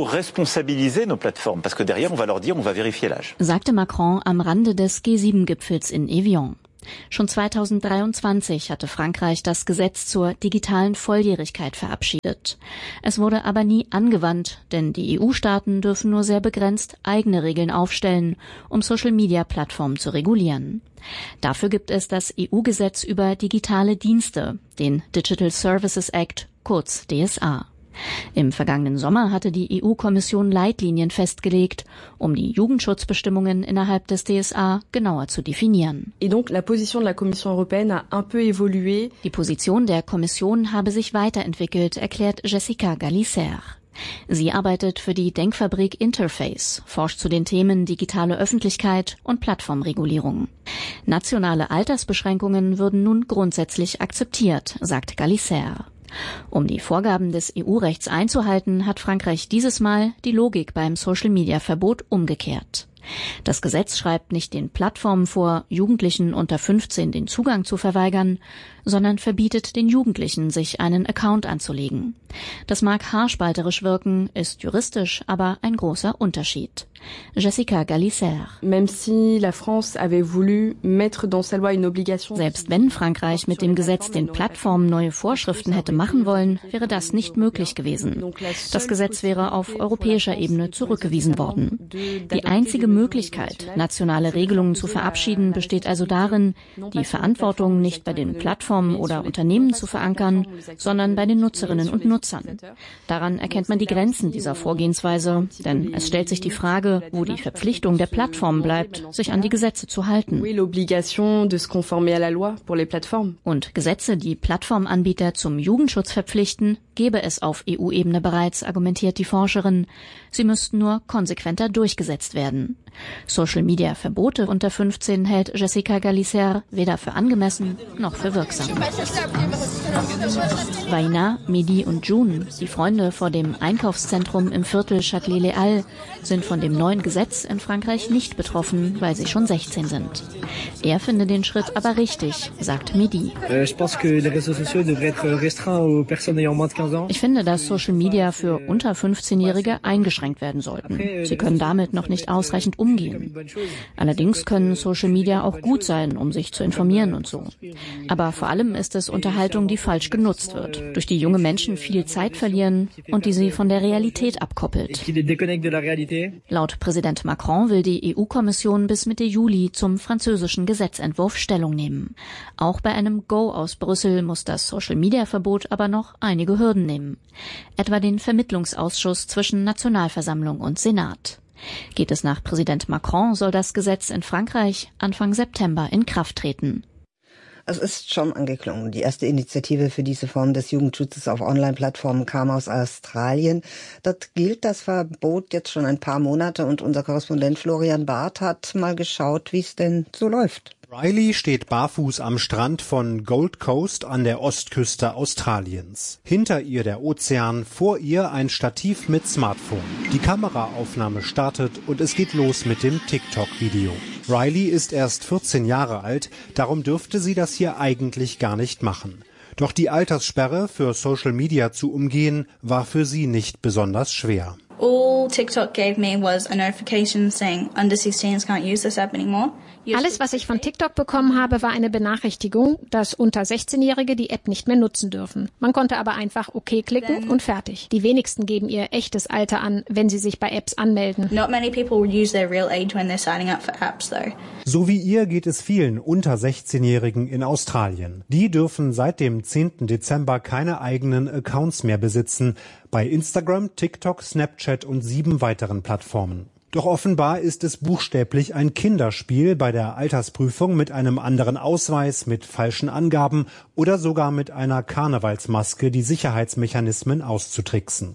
Sagte Macron am Rande des G7-Gipfels in Evian. Schon 2023 hatte Frankreich das Gesetz zur digitalen Volljährigkeit verabschiedet. Es wurde aber nie angewandt, denn die EU-Staaten dürfen nur sehr begrenzt eigene Regeln aufstellen, um Social-Media-Plattformen zu regulieren. Dafür gibt es das EU-Gesetz über digitale Dienste, den Digital Services Act, kurz DSA. Im vergangenen Sommer hatte die EU-Kommission Leitlinien festgelegt, um die Jugendschutzbestimmungen innerhalb des DSA genauer zu definieren. Die Position der Kommission habe sich weiterentwickelt, erklärt Jessica Gallicer. Sie arbeitet für die Denkfabrik Interface, forscht zu den Themen digitale Öffentlichkeit und Plattformregulierung. Nationale Altersbeschränkungen würden nun grundsätzlich akzeptiert, sagt Gallicer. Um die Vorgaben des EU-Rechts einzuhalten, hat Frankreich dieses Mal die Logik beim Social-Media-Verbot umgekehrt. Das Gesetz schreibt nicht den Plattformen vor, Jugendlichen unter 15 den Zugang zu verweigern, sondern verbietet den Jugendlichen, sich einen Account anzulegen. Das mag haarspalterisch wirken, ist juristisch aber ein großer Unterschied. Jessica Gallicer. Selbst wenn Frankreich mit dem Gesetz den Plattformen neue Vorschriften hätte machen wollen, wäre das nicht möglich gewesen. Das Gesetz wäre auf europäischer Ebene zurückgewiesen worden. Die einzige Möglichkeit, nationale Regelungen zu verabschieden, besteht also darin, die Verantwortung nicht bei den Plattformen oder Unternehmen zu verankern, sondern bei den Nutzerinnen und Nutzern. Daran erkennt man die Grenzen dieser Vorgehensweise, denn es stellt sich die Frage, wo die Verpflichtung der Plattformen bleibt, sich an die Gesetze zu halten. Und Gesetze, die Plattformanbieter zum Jugendschutz verpflichten, gäbe es auf EU-Ebene bereits, argumentiert die Forscherin. Sie müssten nur konsequenter durchgesetzt werden. Social-Media-Verbote unter 15 hält Jessica Gallicer weder für angemessen noch für wirksam. Vaina, Mehdi und June, die Freunde vor dem Einkaufszentrum im Viertel Châtelet-Les-Halles, sind von dem neuen Gesetz in Frankreich nicht betroffen, weil sie schon 16 sind. Er finde den Schritt aber richtig, sagt Mehdi. Ich finde, dass Social Media für unter 15-Jährige eingeschränkt werden sollten. Sie können damit noch nicht ausreichend umgehen. Allerdings können Social Media auch gut sein, um sich zu informieren und so. Aber vor allem ist es Unterhaltung, die falsch genutzt wird, durch die junge Menschen viel Zeit verlieren und die sie von der Realität abkoppelt. Laut Präsident Macron will die EU-Kommission bis Mitte Juli zum französischen Gesetzentwurf Stellung nehmen. Auch bei einem Go aus Brüssel muss das Social-Media-Verbot aber noch einige Hürden nehmen. Etwa den Vermittlungsausschuss zwischen Nationalversammlung und Senat. Geht es nach Präsident Macron, soll das Gesetz in Frankreich Anfang September in Kraft treten. Es ist schon angeklungen. Die erste Initiative für diese Form des Jugendschutzes auf Online-Plattformen kam aus Australien. Dort gilt das Verbot jetzt schon ein paar Monate und unser Korrespondent Florian Barth hat mal geschaut, wie es denn so läuft. Riley steht barfuß am Strand von Gold Coast an der Ostküste Australiens. Hinter ihr der Ozean, vor ihr ein Stativ mit Smartphone. Die Kameraaufnahme startet und es geht los mit dem TikTok-Video. Riley ist erst 14 Jahre alt, darum dürfte sie das hier eigentlich gar nicht machen. Doch die Alterssperre für Social Media zu umgehen, war für sie nicht besonders schwer. All TikTok gave me was a notification saying under 16s can't use this app anymore. Alles, was ich von TikTok bekommen habe, war eine Benachrichtigung, dass unter 16-Jährige die App nicht mehr nutzen dürfen. Man konnte aber einfach OK klicken und fertig. Die wenigsten geben ihr echtes Alter an, wenn sie sich bei Apps anmelden. Not many people use their real age when they're signing up for apps, though. So wie ihr geht es vielen unter 16-Jährigen in Australien. Die dürfen seit dem 10. Dezember keine eigenen Accounts mehr besitzen. Bei Instagram, TikTok, Snapchat und 7 weiteren Plattformen. Doch offenbar ist es buchstäblich ein Kinderspiel, bei der Altersprüfung mit einem anderen Ausweis, mit falschen Angaben oder sogar mit einer Karnevalsmaske die Sicherheitsmechanismen auszutricksen.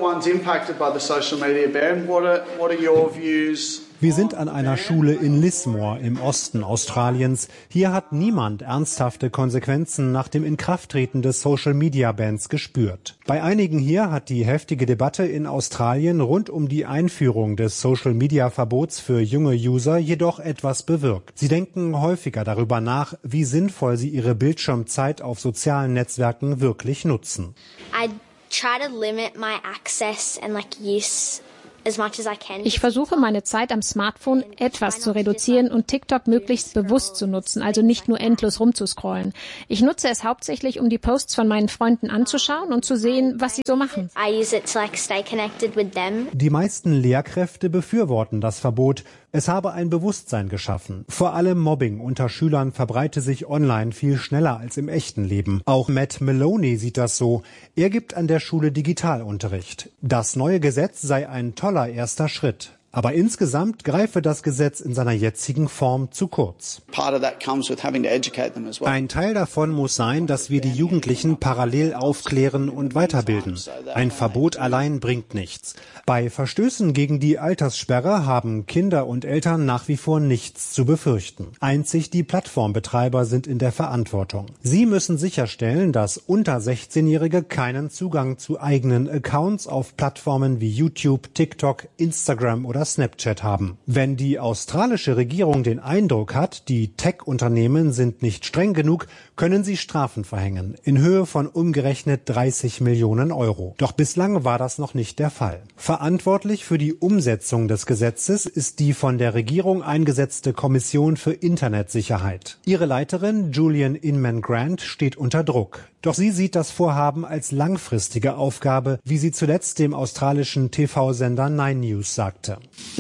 Wir sind an einer Schule in Lismore im Osten Australiens. Hier hat niemand ernsthafte Konsequenzen nach dem Inkrafttreten des Social-Media-Bans gespürt. Bei einigen hier hat die heftige Debatte in Australien rund um die Einführung des Social-Media-Verbots für junge User jedoch etwas bewirkt. Sie denken häufiger darüber nach, wie sinnvoll sie ihre Bildschirmzeit auf sozialen Netzwerken wirklich nutzen. I try to limit my access and use Ich versuche, meine Zeit am Smartphone etwas zu reduzieren und TikTok möglichst bewusst zu nutzen, also nicht nur endlos rumzuscrollen. Ich nutze es hauptsächlich, um die Posts von meinen Freunden anzuschauen und zu sehen, was sie so machen. Die meisten Lehrkräfte befürworten das Verbot. Es habe ein Bewusstsein geschaffen. Vor allem Mobbing unter Schülern verbreite sich online viel schneller als im echten Leben. Auch Matt Maloney sieht das so. Er gibt an der Schule Digitalunterricht. Das neue Gesetz sei ein toller erster Schritt. Aber insgesamt greife das Gesetz in seiner jetzigen Form zu kurz. Ein Teil davon muss sein, dass wir die Jugendlichen parallel aufklären und weiterbilden. Ein Verbot allein bringt nichts. Bei Verstößen gegen die Alterssperre haben Kinder und Eltern nach wie vor nichts zu befürchten. Einzig die Plattformbetreiber sind in der Verantwortung. Sie müssen sicherstellen, dass unter 16-Jährige keinen Zugang zu eigenen Accounts auf Plattformen wie YouTube, TikTok, Instagram oder Snapchat haben. Wenn die australische Regierung den Eindruck hat, die Tech-Unternehmen sind nicht streng genug, können sie Strafen verhängen, in Höhe von umgerechnet 30 Millionen Euro. Doch bislang war das noch nicht der Fall. Verantwortlich für die Umsetzung des Gesetzes ist die von der Regierung eingesetzte Kommission für Internetsicherheit. Ihre Leiterin Julian Inman-Grant steht unter Druck. Doch sie sieht das Vorhaben als langfristige Aufgabe, wie sie zuletzt dem australischen TV-Sender Nine News sagte.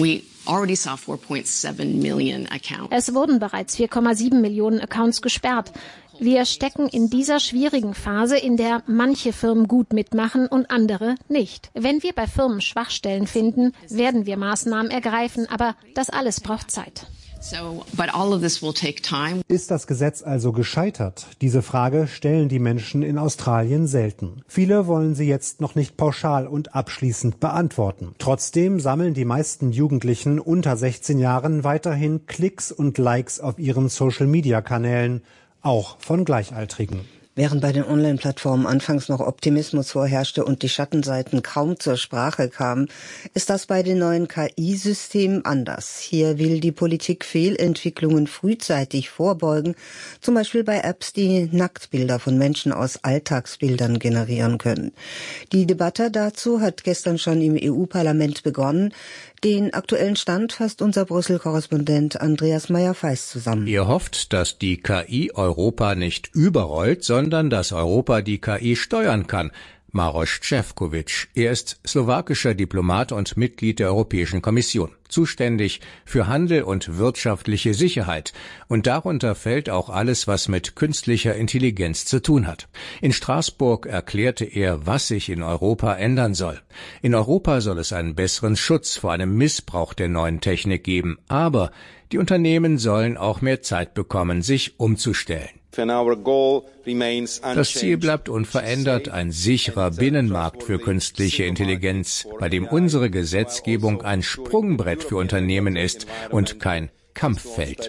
Es wurden bereits 4,7 Millionen Accounts gesperrt. Wir stecken in dieser schwierigen Phase, in der manche Firmen gut mitmachen und andere nicht. Wenn wir bei Firmen Schwachstellen finden, werden wir Maßnahmen ergreifen, aber das alles braucht Zeit. Ist das Gesetz also gescheitert? Diese Frage stellen die Menschen in Australien selten. Viele wollen sie jetzt noch nicht pauschal und abschließend beantworten. Trotzdem sammeln die meisten Jugendlichen unter 16 Jahren weiterhin Klicks und Likes auf ihren Social-Media-Kanälen, auch von Gleichaltrigen. Während bei den Online-Plattformen anfangs noch Optimismus vorherrschte und die Schattenseiten kaum zur Sprache kamen, ist das bei den neuen KI-Systemen anders. Hier will die Politik Fehlentwicklungen frühzeitig vorbeugen, zum Beispiel bei Apps, die Nacktbilder von Menschen aus Alltagsbildern generieren können. Die Debatte dazu hat gestern schon im EU-Parlament begonnen. Den aktuellen Stand fasst unser Brüssel-Korrespondent Andreas Meyer-Feist zusammen. Ihr hofft, dass die KI Europa nicht überrollt, sondern dass Europa die KI steuern kann. Maroš Šefčovič. Er ist slowakischer Diplomat und Mitglied der Europäischen Kommission, zuständig für Handel und wirtschaftliche Sicherheit. Und darunter fällt auch alles, was mit künstlicher Intelligenz zu tun hat. In Straßburg erklärte er, was sich in Europa ändern soll. In Europa soll es einen besseren Schutz vor einem Missbrauch der neuen Technik geben. Aber die Unternehmen sollen auch mehr Zeit bekommen, sich umzustellen. Das Ziel bleibt unverändert, ein sicherer Binnenmarkt für künstliche Intelligenz, bei dem unsere Gesetzgebung ein Sprungbrett für Unternehmen ist und kein Kampffeld.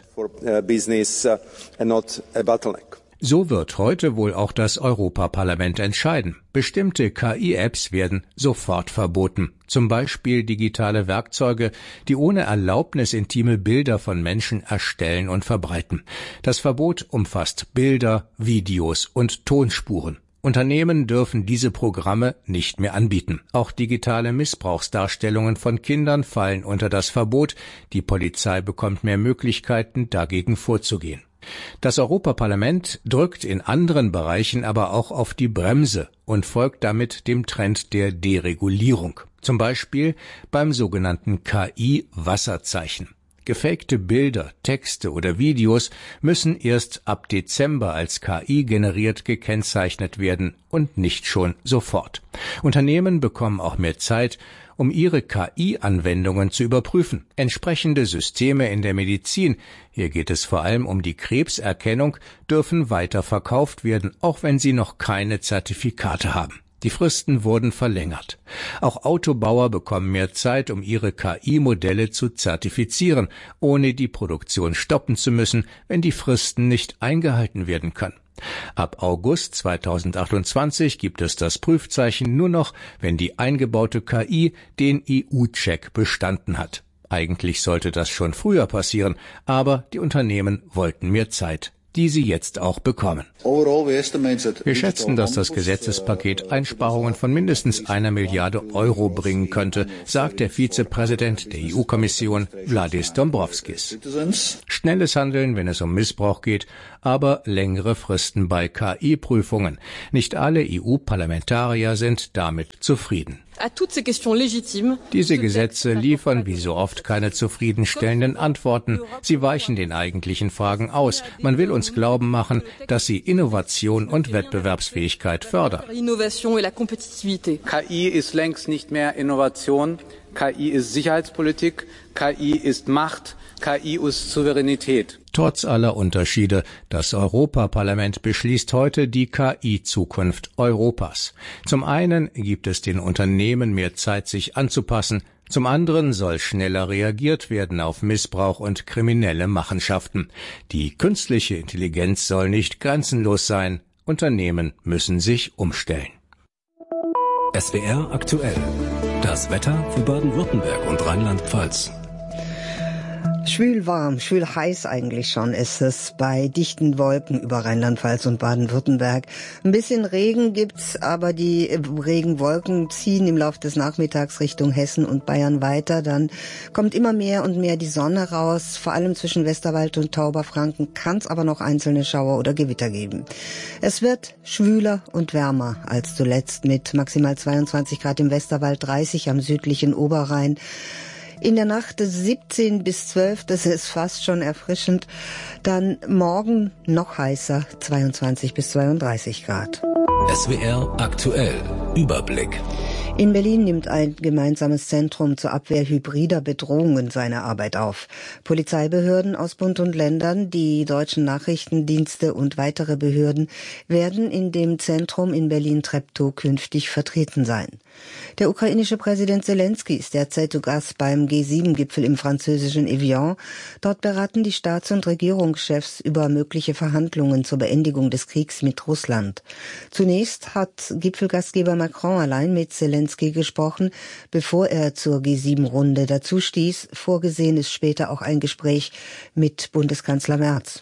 So wird heute wohl auch das Europaparlament entscheiden. Bestimmte KI-Apps werden sofort verboten. Zum Beispiel digitale Werkzeuge, die ohne Erlaubnis intime Bilder von Menschen erstellen und verbreiten. Das Verbot umfasst Bilder, Videos und Tonspuren. Unternehmen dürfen diese Programme nicht mehr anbieten. Auch digitale Missbrauchsdarstellungen von Kindern fallen unter das Verbot. Die Polizei bekommt mehr Möglichkeiten, dagegen vorzugehen. Das Europaparlament drückt in anderen Bereichen aber auch auf die Bremse und folgt damit dem Trend der Deregulierung. Zum Beispiel beim sogenannten KI-Wasserzeichen. Gefakte Bilder, Texte oder Videos müssen erst ab Dezember als KI generiert gekennzeichnet werden und nicht schon sofort. Unternehmen bekommen auch mehr Zeit, um ihre KI-Anwendungen zu überprüfen. Entsprechende Systeme in der Medizin, hier geht es vor allem um die Krebserkennung, dürfen weiter verkauft werden, auch wenn sie noch keine Zertifikate haben. Die Fristen wurden verlängert. Auch Autobauer bekommen mehr Zeit, um ihre KI-Modelle zu zertifizieren, ohne die Produktion stoppen zu müssen, wenn die Fristen nicht eingehalten werden können. Ab August 2028 gibt es das Prüfzeichen nur noch, wenn die eingebaute KI den EU-Check bestanden hat. Eigentlich sollte das schon früher passieren, aber die Unternehmen wollten mehr Zeit, die sie jetzt auch bekommen. Wir schätzen, dass das Gesetzespaket Einsparungen von mindestens 1 Milliarde Euro bringen könnte, sagt der Vizepräsident der EU-Kommission Valdis Dombrovskis. Schnelles Handeln, wenn es um Missbrauch geht, aber längere Fristen bei KI-Prüfungen. Nicht alle EU-Parlamentarier sind damit zufrieden. Diese Gesetze liefern wie so oft keine zufriedenstellenden Antworten. Sie weichen den eigentlichen Fragen aus. Man will uns glauben machen, dass sie Innovation und Wettbewerbsfähigkeit fördern. KI ist längst nicht mehr Innovation. KI ist Sicherheitspolitik. KI ist Macht. KI ist Souveränität. Trotz aller Unterschiede, das Europaparlament beschließt heute die KI-Zukunft Europas. Zum einen gibt es den Unternehmen mehr Zeit, sich anzupassen, zum anderen soll schneller reagiert werden auf Missbrauch und kriminelle Machenschaften. Die künstliche Intelligenz soll nicht grenzenlos sein, Unternehmen müssen sich umstellen. SWR aktuell. Das Wetter für Baden-Württemberg und Rheinland-Pfalz. Schwül warm, schwül heiß eigentlich schon ist es bei dichten Wolken über Rheinland-Pfalz und Baden-Württemberg. Ein bisschen Regen gibt's, aber die Regenwolken ziehen im Laufe des Nachmittags Richtung Hessen und Bayern weiter. Dann kommt immer mehr und mehr die Sonne raus. Vor allem zwischen Westerwald und Tauberfranken kann es aber noch einzelne Schauer oder Gewitter geben. Es wird schwüler und wärmer als zuletzt mit maximal 22 Grad im Westerwald, 30 am südlichen Oberrhein. In der Nacht 17 bis 12, das ist fast schon erfrischend. Dann morgen noch heißer, 22 bis 32 Grad. SWR aktuell. Überblick. In Berlin nimmt ein gemeinsames Zentrum zur Abwehr hybrider Bedrohungen seine Arbeit auf. Polizeibehörden aus Bund und Ländern, die deutschen Nachrichtendienste und weitere Behörden werden in dem Zentrum in Berlin-Treptow künftig vertreten sein. Der ukrainische Präsident Zelensky ist derzeit zu Gast beim G7-Gipfel im französischen Evian. Dort beraten die Staats- und Regierungschefs über mögliche Verhandlungen zur Beendigung des Kriegs mit Russland. Zunächst hat Gipfelgastgeber Macron allein mit Zelensky gesprochen, bevor er zur G7-Runde dazu stieß. Vorgesehen ist später auch ein Gespräch mit Bundeskanzler Merz.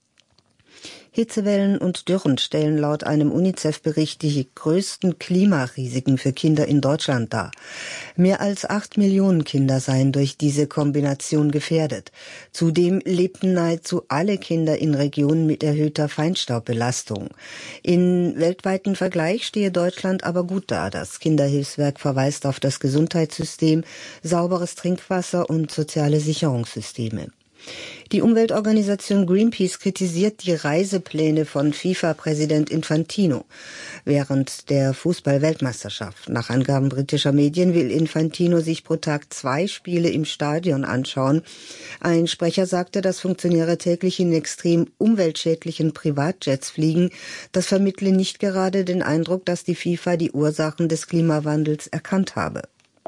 Hitzewellen und Dürren stellen laut einem UNICEF-Bericht die größten Klimarisiken für Kinder in Deutschland dar. Mehr als 8 Millionen Kinder seien durch diese Kombination gefährdet. Zudem lebten nahezu alle Kinder in Regionen mit erhöhter Feinstaubbelastung. In weltweiten Vergleich stehe Deutschland aber gut da. Das Kinderhilfswerk verweist auf das Gesundheitssystem, sauberes Trinkwasser und soziale Sicherungssysteme. Die Umweltorganisation Greenpeace kritisiert die Reisepläne von FIFA-Präsident Infantino während der Fußball-Weltmeisterschaft. Nach Angaben britischer Medien will Infantino sich pro Tag 2 Spiele im Stadion anschauen. Ein Sprecher sagte, dass Funktionäre täglich in extrem umweltschädlichen Privatjets fliegen. Das vermittle nicht gerade den Eindruck, dass die FIFA die Ursachen des Klimawandels erkannt habe.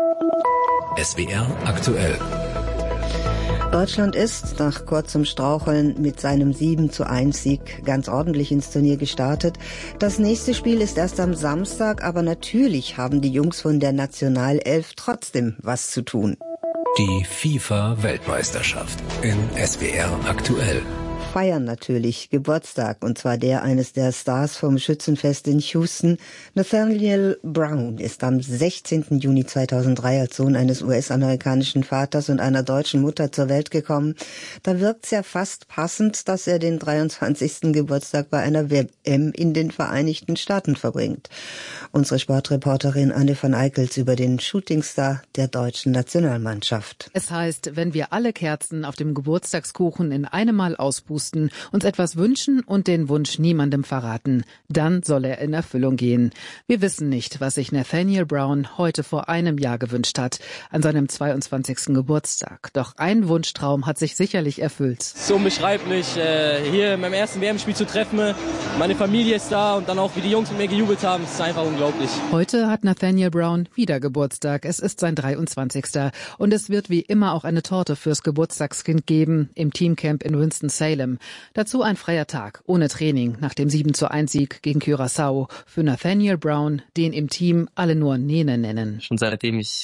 SWR aktuell. Deutschland ist nach kurzem Straucheln mit seinem 7:1-Sieg ganz ordentlich ins Turnier gestartet. Das nächste Spiel ist erst am Samstag, aber natürlich haben die Jungs von der Nationalelf trotzdem was zu tun. Die FIFA-Weltmeisterschaft in SWR aktuell. feiern natürlich Geburtstag, und zwar der eines der Stars vom Schützenfest in Houston. Nathaniel Brown ist am 16. Juni 2003 als Sohn eines US-amerikanischen Vaters und einer deutschen Mutter zur Welt gekommen. Da wirkt's ja fast passend, dass er den 23. Geburtstag bei einer WM in den Vereinigten Staaten verbringt. Unsere Sportreporterin Anne van Eickels über den Shootingstar der deutschen Nationalmannschaft. Es heißt, wenn wir alle Kerzen auf dem Geburtstagskuchen in einem Mal auspusten, uns etwas wünschen und den Wunsch niemandem verraten, dann soll er in Erfüllung gehen. Wir wissen nicht, was sich Nathaniel Brown heute vor einem Jahr gewünscht hat, an seinem 22. Geburtstag. Doch ein Wunschtraum hat sich sicherlich erfüllt. So unbeschreiblich, hier in meinem ersten WM-Spiel zu treffen. Meine Familie ist da und dann auch, wie die Jungs mit mir gejubelt haben, ist einfach unglaublich. Heute hat Nathaniel Brown wieder Geburtstag. Es ist sein 23. Und es wird wie immer auch eine Torte fürs Geburtstagskind geben im Teamcamp in Winston-Salem. Dazu ein freier Tag ohne Training nach dem 7:1-Sieg gegen Curaçao für Nathaniel Brown, den im Team alle nur Nene nennen. Schon seitdem ich,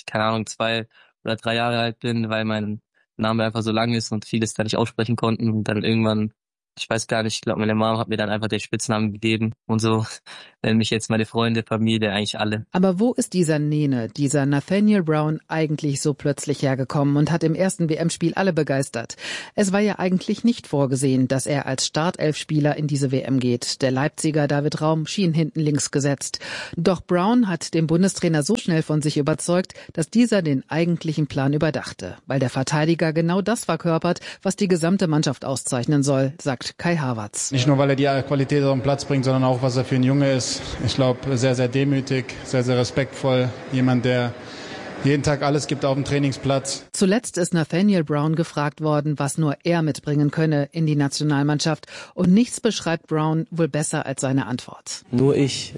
2 oder 3 Jahre alt bin, weil mein Name einfach so lang ist und vieles da nicht aussprechen konnten. Und dann irgendwann, ich weiß gar nicht, ich glaube, meine Mom hat mir dann einfach den Spitznamen gegeben. Und so nennen mich jetzt meine Freunde, Familie, eigentlich alle. Aber wo ist dieser Nene, dieser Nathaniel Brown eigentlich so plötzlich hergekommen und hat im ersten WM-Spiel alle begeistert? Es war ja eigentlich nicht vorgesehen, dass er als Startelfspieler in diese WM geht. Der Leipziger David Raum schien hinten links gesetzt. Doch Brown hat den Bundestrainer so schnell von sich überzeugt, dass dieser den eigentlichen Plan überdachte. Weil der Verteidiger genau das verkörpert, was die gesamte Mannschaft auszeichnen soll, sagt Kai Havertz. Nicht nur, weil er die Qualität auf den Platz bringt, sondern auch, was er für ein Junge ist. Ich glaube, sehr, sehr demütig, sehr, sehr respektvoll. Jemand, der jeden Tag alles gibt auf dem Trainingsplatz. Zuletzt ist Nathaniel Brown gefragt worden, was nur er mitbringen könne in die Nationalmannschaft. Und nichts beschreibt Brown wohl besser als seine Antwort. Nur ich,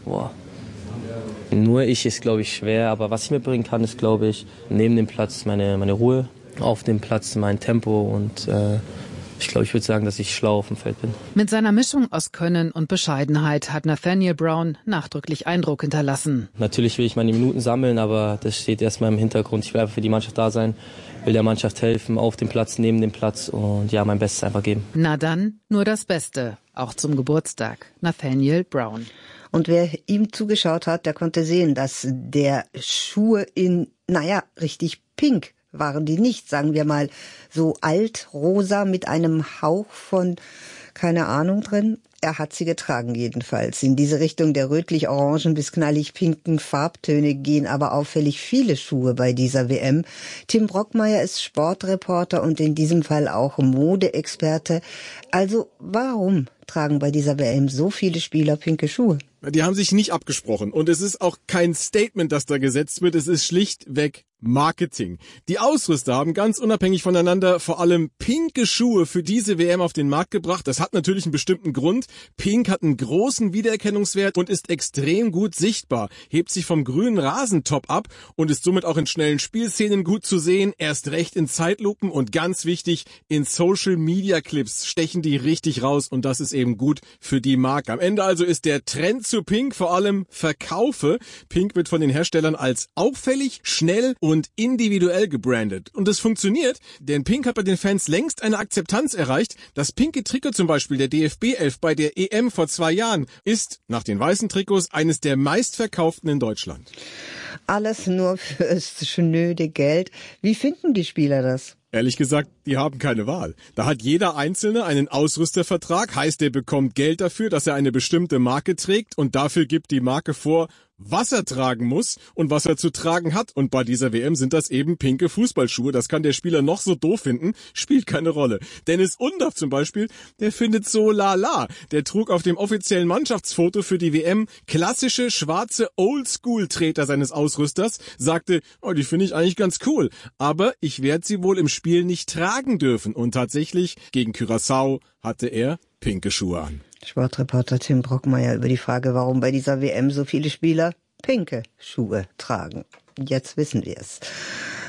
Nur ich ist, glaube ich, schwer. Aber was ich mitbringen kann, ist, glaube ich, neben dem Platz meine Ruhe, auf dem Platz mein Tempo und ich glaube, ich würde sagen, dass ich schlau auf dem Feld bin. Mit seiner Mischung aus Können und Bescheidenheit hat Nathaniel Brown nachdrücklich Eindruck hinterlassen. Natürlich will ich meine Minuten sammeln, aber das steht erstmal im Hintergrund. Ich will einfach für die Mannschaft da sein, will der Mannschaft helfen, auf dem Platz, neben dem Platz und ja, mein Bestes einfach geben. Na dann, nur das Beste, auch zum Geburtstag. Nathaniel Brown. Und wer ihm zugeschaut hat, der konnte sehen, dass der Schuhe in, richtig pink waren die nicht, sagen wir mal, so altrosa mit einem Hauch von, keine Ahnung drin. Er hat sie getragen jedenfalls. In diese Richtung der rötlich-orangen bis knallig-pinken Farbtöne gehen aber auffällig viele Schuhe bei dieser WM. Tim Brockmeier ist Sportreporter und in diesem Fall auch Modeexperte. Also warum tragen bei dieser WM so viele Spieler pinke Schuhe? Die haben sich nicht abgesprochen und es ist auch kein Statement, das da gesetzt wird. Es ist schlichtweg Marketing. Die Ausrüster haben ganz unabhängig voneinander vor allem pinke Schuhe für diese WM auf den Markt gebracht. Das hat natürlich einen bestimmten Grund. Pink hat einen großen Wiedererkennungswert und ist extrem gut sichtbar, hebt sich vom grünen Rasentop ab und ist somit auch in schnellen Spielszenen gut zu sehen, erst recht in Zeitlupen und ganz wichtig, in Social-Media-Clips stechen die richtig raus und das ist eben gut für die Marke. Am Ende also ist der Trend zu Pink vor allem Verkaufe. Pink wird von den Herstellern als auffällig, schnell und individuell gebrandet. Und es funktioniert, denn Pink hat bei den Fans längst eine Akzeptanz erreicht. Das pinke Trikot zum Beispiel der DFB-11 bei der EM vor 2 Jahren ist nach den weißen Trikots eines der meistverkauften in Deutschland. Alles nur fürs schnöde Geld. Wie finden die Spieler das? Ehrlich gesagt, die haben keine Wahl. Da hat jeder Einzelne einen Ausrüstervertrag, heißt, er bekommt Geld dafür, dass er eine bestimmte Marke trägt und dafür gibt die Marke vor, was er tragen muss und was er zu tragen hat. Und bei dieser WM sind das eben pinke Fußballschuhe. Das kann der Spieler noch so doof finden, spielt keine Rolle. Dennis Undaff zum Beispiel, der findet so lala. Der trug auf dem offiziellen Mannschaftsfoto für die WM klassische schwarze Oldschool-Treter seines Ausrüsters, sagte, die finde ich eigentlich ganz cool, aber ich werde sie wohl im Spiel nicht tragen dürfen. Und tatsächlich, gegen Curaçao hatte er pinke Schuhe an. Sportreporter Tim Brockmeier über die Frage, warum bei dieser WM so viele Spieler pinke Schuhe tragen. Jetzt wissen wir es.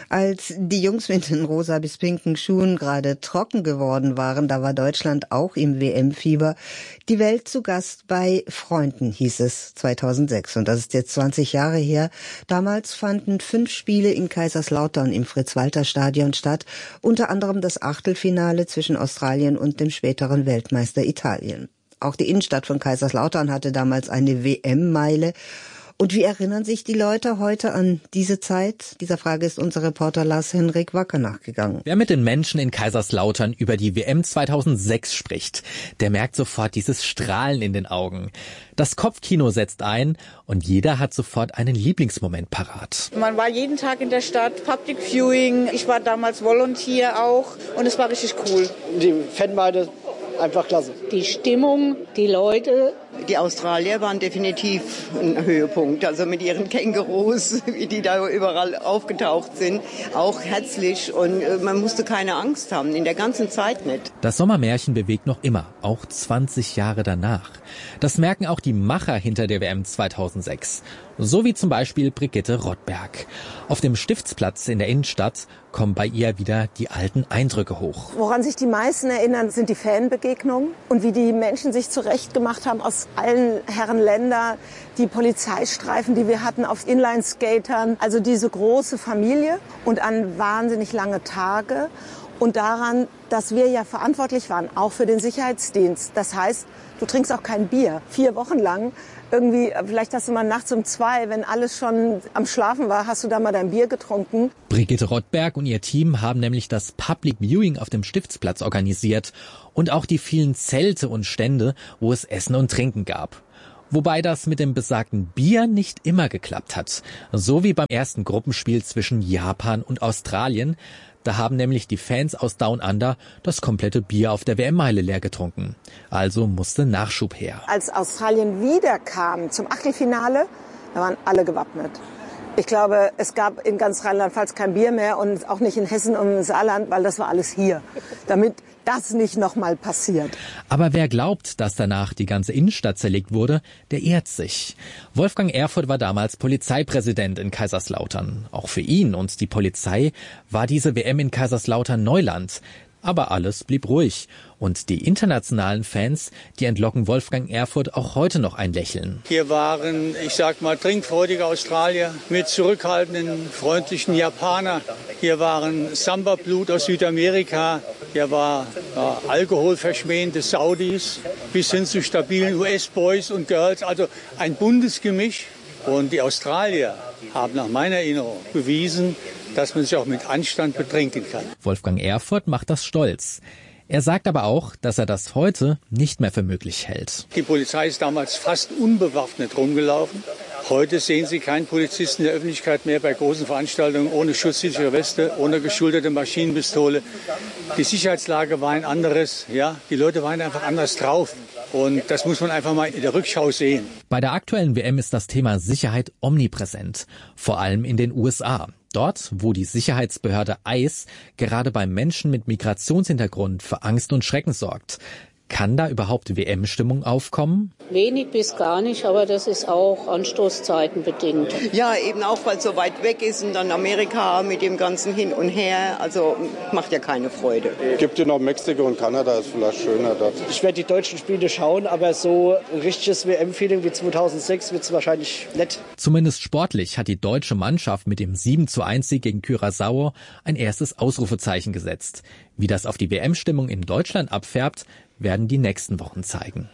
Als die Jungs mit den rosa bis pinken Schuhen gerade trocken geworden waren, da war Deutschland auch im WM-Fieber. Die Welt zu Gast bei Freunden, hieß es 2006. Und das ist jetzt 20 Jahre her. Damals fanden 5 Spiele in Kaiserslautern im Fritz-Walter-Stadion statt. Unter anderem das Achtelfinale zwischen Australien und dem späteren Weltmeister Italien. Auch die Innenstadt von Kaiserslautern hatte damals eine WM-Meile. Und wie erinnern sich die Leute heute an diese Zeit? Dieser Frage ist unser Reporter Lars-Henrik Wacker nachgegangen. Wer mit den Menschen in Kaiserslautern über die WM 2006 spricht, der merkt sofort dieses Strahlen in den Augen. Das Kopfkino setzt ein und jeder hat sofort einen Lieblingsmoment parat. Man war jeden Tag in der Stadt, Public Viewing. Ich war damals Volunteer auch und es war richtig cool. Die Fanmeile einfach klasse. Die Stimmung, die Leute. Die Australier waren definitiv ein Höhepunkt. Also mit ihren Kängurus, wie die da überall aufgetaucht sind. Auch herzlich und man musste keine Angst haben, in der ganzen Zeit nicht. Das Sommermärchen bewegt noch immer, auch 20 Jahre danach. Das merken auch die Macher hinter der WM 2006. So wie zum Beispiel Brigitte Rottberg. Auf dem Stiftsplatz in der Innenstadt kommen bei ihr wieder die alten Eindrücke hoch. Woran sich die meisten erinnern, sind die Fanbegegnungen und wie die Menschen sich zurechtgemacht haben aus allen Herren Länder, die Polizeistreifen, die wir hatten auf Inline-Skatern, also diese große Familie und an wahnsinnig lange Tage und daran, dass wir ja verantwortlich waren, auch für den Sicherheitsdienst. Das heißt, du trinkst auch kein Bier, 4 Wochen lang. Irgendwie, vielleicht hast du mal nachts um 2, wenn alles schon am Schlafen war, hast du da mal dein Bier getrunken. Brigitte Rottberg und ihr Team haben nämlich das Public Viewing auf dem Stiftsplatz organisiert und auch die vielen Zelte und Stände, wo es Essen und Trinken gab. Wobei das mit dem besagten Bier nicht immer geklappt hat. So wie beim ersten Gruppenspiel zwischen Japan und Australien. Da haben nämlich die Fans aus Down Under das komplette Bier auf der WM-Meile leer getrunken. Also musste Nachschub her. Als Australien wiederkam zum Achtelfinale, da waren alle gewappnet. Ich glaube, es gab in ganz Rheinland-Pfalz kein Bier mehr und auch nicht in Hessen und im Saarland, weil das war alles hier. Damit das nicht nochmal passiert. Aber wer glaubt, dass danach die ganze Innenstadt zerlegt wurde, der irrt sich. Wolfgang Erfurth war damals Polizeipräsident in Kaiserslautern. Auch für ihn und die Polizei war diese WM in Kaiserslautern Neuland. Aber alles blieb ruhig. Und die internationalen Fans, die entlocken Wolfgang Erfurth auch heute noch ein Lächeln. Hier waren, ich sag mal, trinkfreudige Australier mit zurückhaltenden, freundlichen Japaner. Hier waren Samba-Blut aus Südamerika. Hier war alkoholverschmähende Saudis bis hin zu stabilen US-Boys und Girls. Also ein buntes Gemisch. Und die Australier haben nach meiner Erinnerung bewiesen, dass man sich auch mit Anstand betrinken kann. Wolfgang Erfurth macht das stolz. Er sagt aber auch, dass er das heute nicht mehr für möglich hält. Die Polizei ist damals fast unbewaffnet rumgelaufen. Heute sehen Sie keinen Polizisten in der Öffentlichkeit mehr bei großen Veranstaltungen ohne schutzsichere Weste, ohne geschulterte Maschinenpistole. Die Sicherheitslage war ein anderes. Ja, die Leute waren einfach anders drauf. Und das muss man einfach mal in der Rückschau sehen. Bei der aktuellen WM ist das Thema Sicherheit omnipräsent, vor allem in den USA. Dort, wo die Sicherheitsbehörde ICE gerade bei Menschen mit Migrationshintergrund für Angst und Schrecken sorgt. Kann da überhaupt WM-Stimmung aufkommen? Wenig bis gar nicht, aber das ist auch Anstoßzeiten bedingt. Ja, eben auch, weil es so weit weg ist und dann Amerika mit dem ganzen Hin und Her. Also macht ja keine Freude. Gibt ja noch Mexiko und Kanada, ist vielleicht schöner dort. Ich werde die deutschen Spiele schauen, aber so ein richtiges WM-Feeling wie 2006 wird es wahrscheinlich nicht. Zumindest sportlich hat die deutsche Mannschaft mit dem 7:1 gegen Curaçao ein erstes Ausrufezeichen gesetzt. Wie das auf die WM-Stimmung in Deutschland abfärbt, werden die nächsten Wochen zeigen.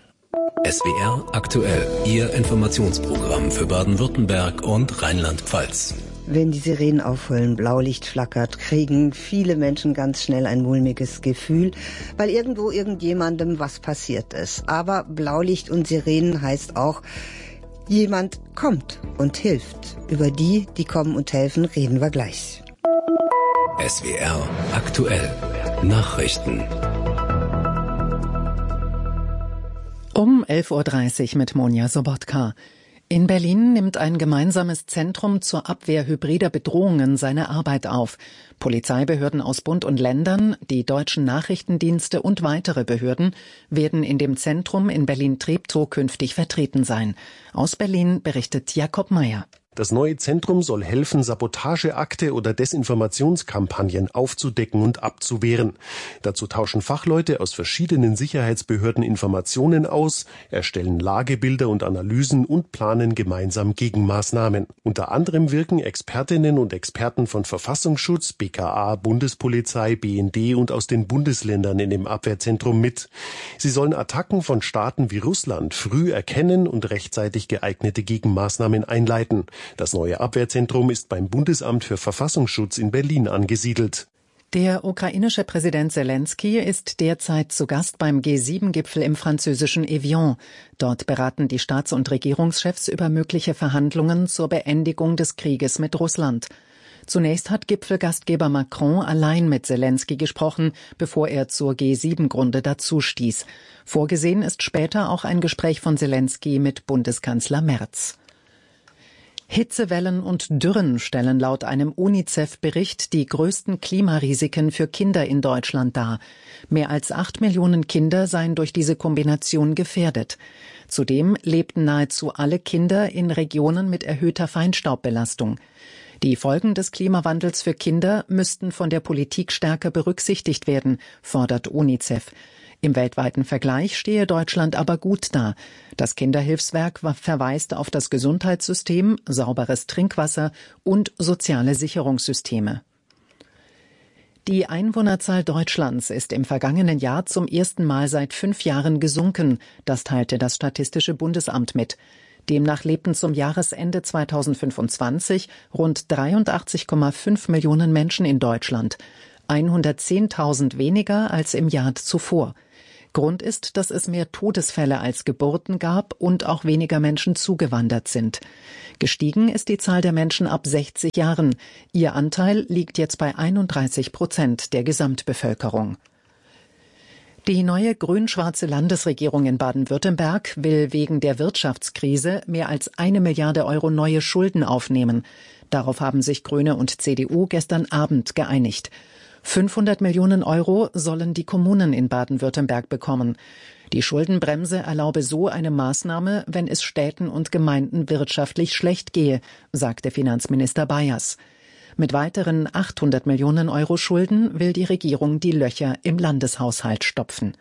SWR aktuell, Ihr Informationsprogramm für Baden-Württemberg und Rheinland-Pfalz. Wenn die Sirenen aufheulen, Blaulicht flackert, kriegen viele Menschen ganz schnell ein mulmiges Gefühl, weil irgendwo irgendjemandem was passiert ist. Aber Blaulicht und Sirenen heißt auch, jemand kommt und hilft. Über die kommen und helfen, reden wir gleich. SWR aktuell, Nachrichten. Um 11.30 Uhr mit Monja Sobotka. In Berlin nimmt ein gemeinsames Zentrum zur Abwehr hybrider Bedrohungen seine Arbeit auf. Polizeibehörden aus Bund und Ländern, die deutschen Nachrichtendienste und weitere Behörden werden in dem Zentrum in Berlin-Treptow künftig vertreten sein. Aus Berlin berichtet Jakob Meyer. Das neue Zentrum soll helfen, Sabotageakte oder Desinformationskampagnen aufzudecken und abzuwehren. Dazu tauschen Fachleute aus verschiedenen Sicherheitsbehörden Informationen aus, erstellen Lagebilder und Analysen und planen gemeinsam Gegenmaßnahmen. Unter anderem wirken Expertinnen und Experten von Verfassungsschutz, BKA, Bundespolizei, BND und aus den Bundesländern in dem Abwehrzentrum mit. Sie sollen Attacken von Staaten wie Russland früh erkennen und rechtzeitig geeignete Gegenmaßnahmen einleiten. Das neue Abwehrzentrum ist beim Bundesamt für Verfassungsschutz in Berlin angesiedelt. Der ukrainische Präsident Selenskyj ist derzeit zu Gast beim G7-Gipfel im französischen Evian. Dort beraten die Staats- und Regierungschefs über mögliche Verhandlungen zur Beendigung des Krieges mit Russland. Zunächst hat Gipfelgastgeber Macron allein mit Selenskyj gesprochen, bevor er zur G7-Runde dazustieß. Vorgesehen ist später auch ein Gespräch von Selenskyj mit Bundeskanzler Merz. Hitzewellen und Dürren stellen laut einem UNICEF-Bericht die größten Klimarisiken für Kinder in Deutschland dar. Mehr als 8 Millionen Kinder seien durch diese Kombination gefährdet. Zudem lebten nahezu alle Kinder in Regionen mit erhöhter Feinstaubbelastung. Die Folgen des Klimawandels für Kinder müssten von der Politik stärker berücksichtigt werden, fordert UNICEF. Im weltweiten Vergleich stehe Deutschland aber gut da. Das Kinderhilfswerk verweist auf das Gesundheitssystem, sauberes Trinkwasser und soziale Sicherungssysteme. Die Einwohnerzahl Deutschlands ist im vergangenen Jahr zum ersten Mal seit 5 Jahren gesunken. Das teilte das Statistische Bundesamt mit. Demnach lebten zum Jahresende 2025 rund 83,5 Millionen Menschen in Deutschland. 110.000 weniger als im Jahr zuvor. Grund ist, dass es mehr Todesfälle als Geburten gab und auch weniger Menschen zugewandert sind. Gestiegen ist die Zahl der Menschen ab 60 Jahren. Ihr Anteil liegt jetzt bei 31% der Gesamtbevölkerung. Die neue grün-schwarze Landesregierung in Baden-Württemberg will wegen der Wirtschaftskrise mehr als 1 Milliarde Euro neue Schulden aufnehmen. Darauf haben sich Grüne und CDU gestern Abend geeinigt. 500 Millionen Euro sollen die Kommunen in Baden-Württemberg bekommen. Die Schuldenbremse erlaube so eine Maßnahme, wenn es Städten und Gemeinden wirtschaftlich schlecht gehe, sagte Finanzminister Bayers. Mit weiteren 800 Millionen Euro Schulden will die Regierung die Löcher im Landeshaushalt stopfen.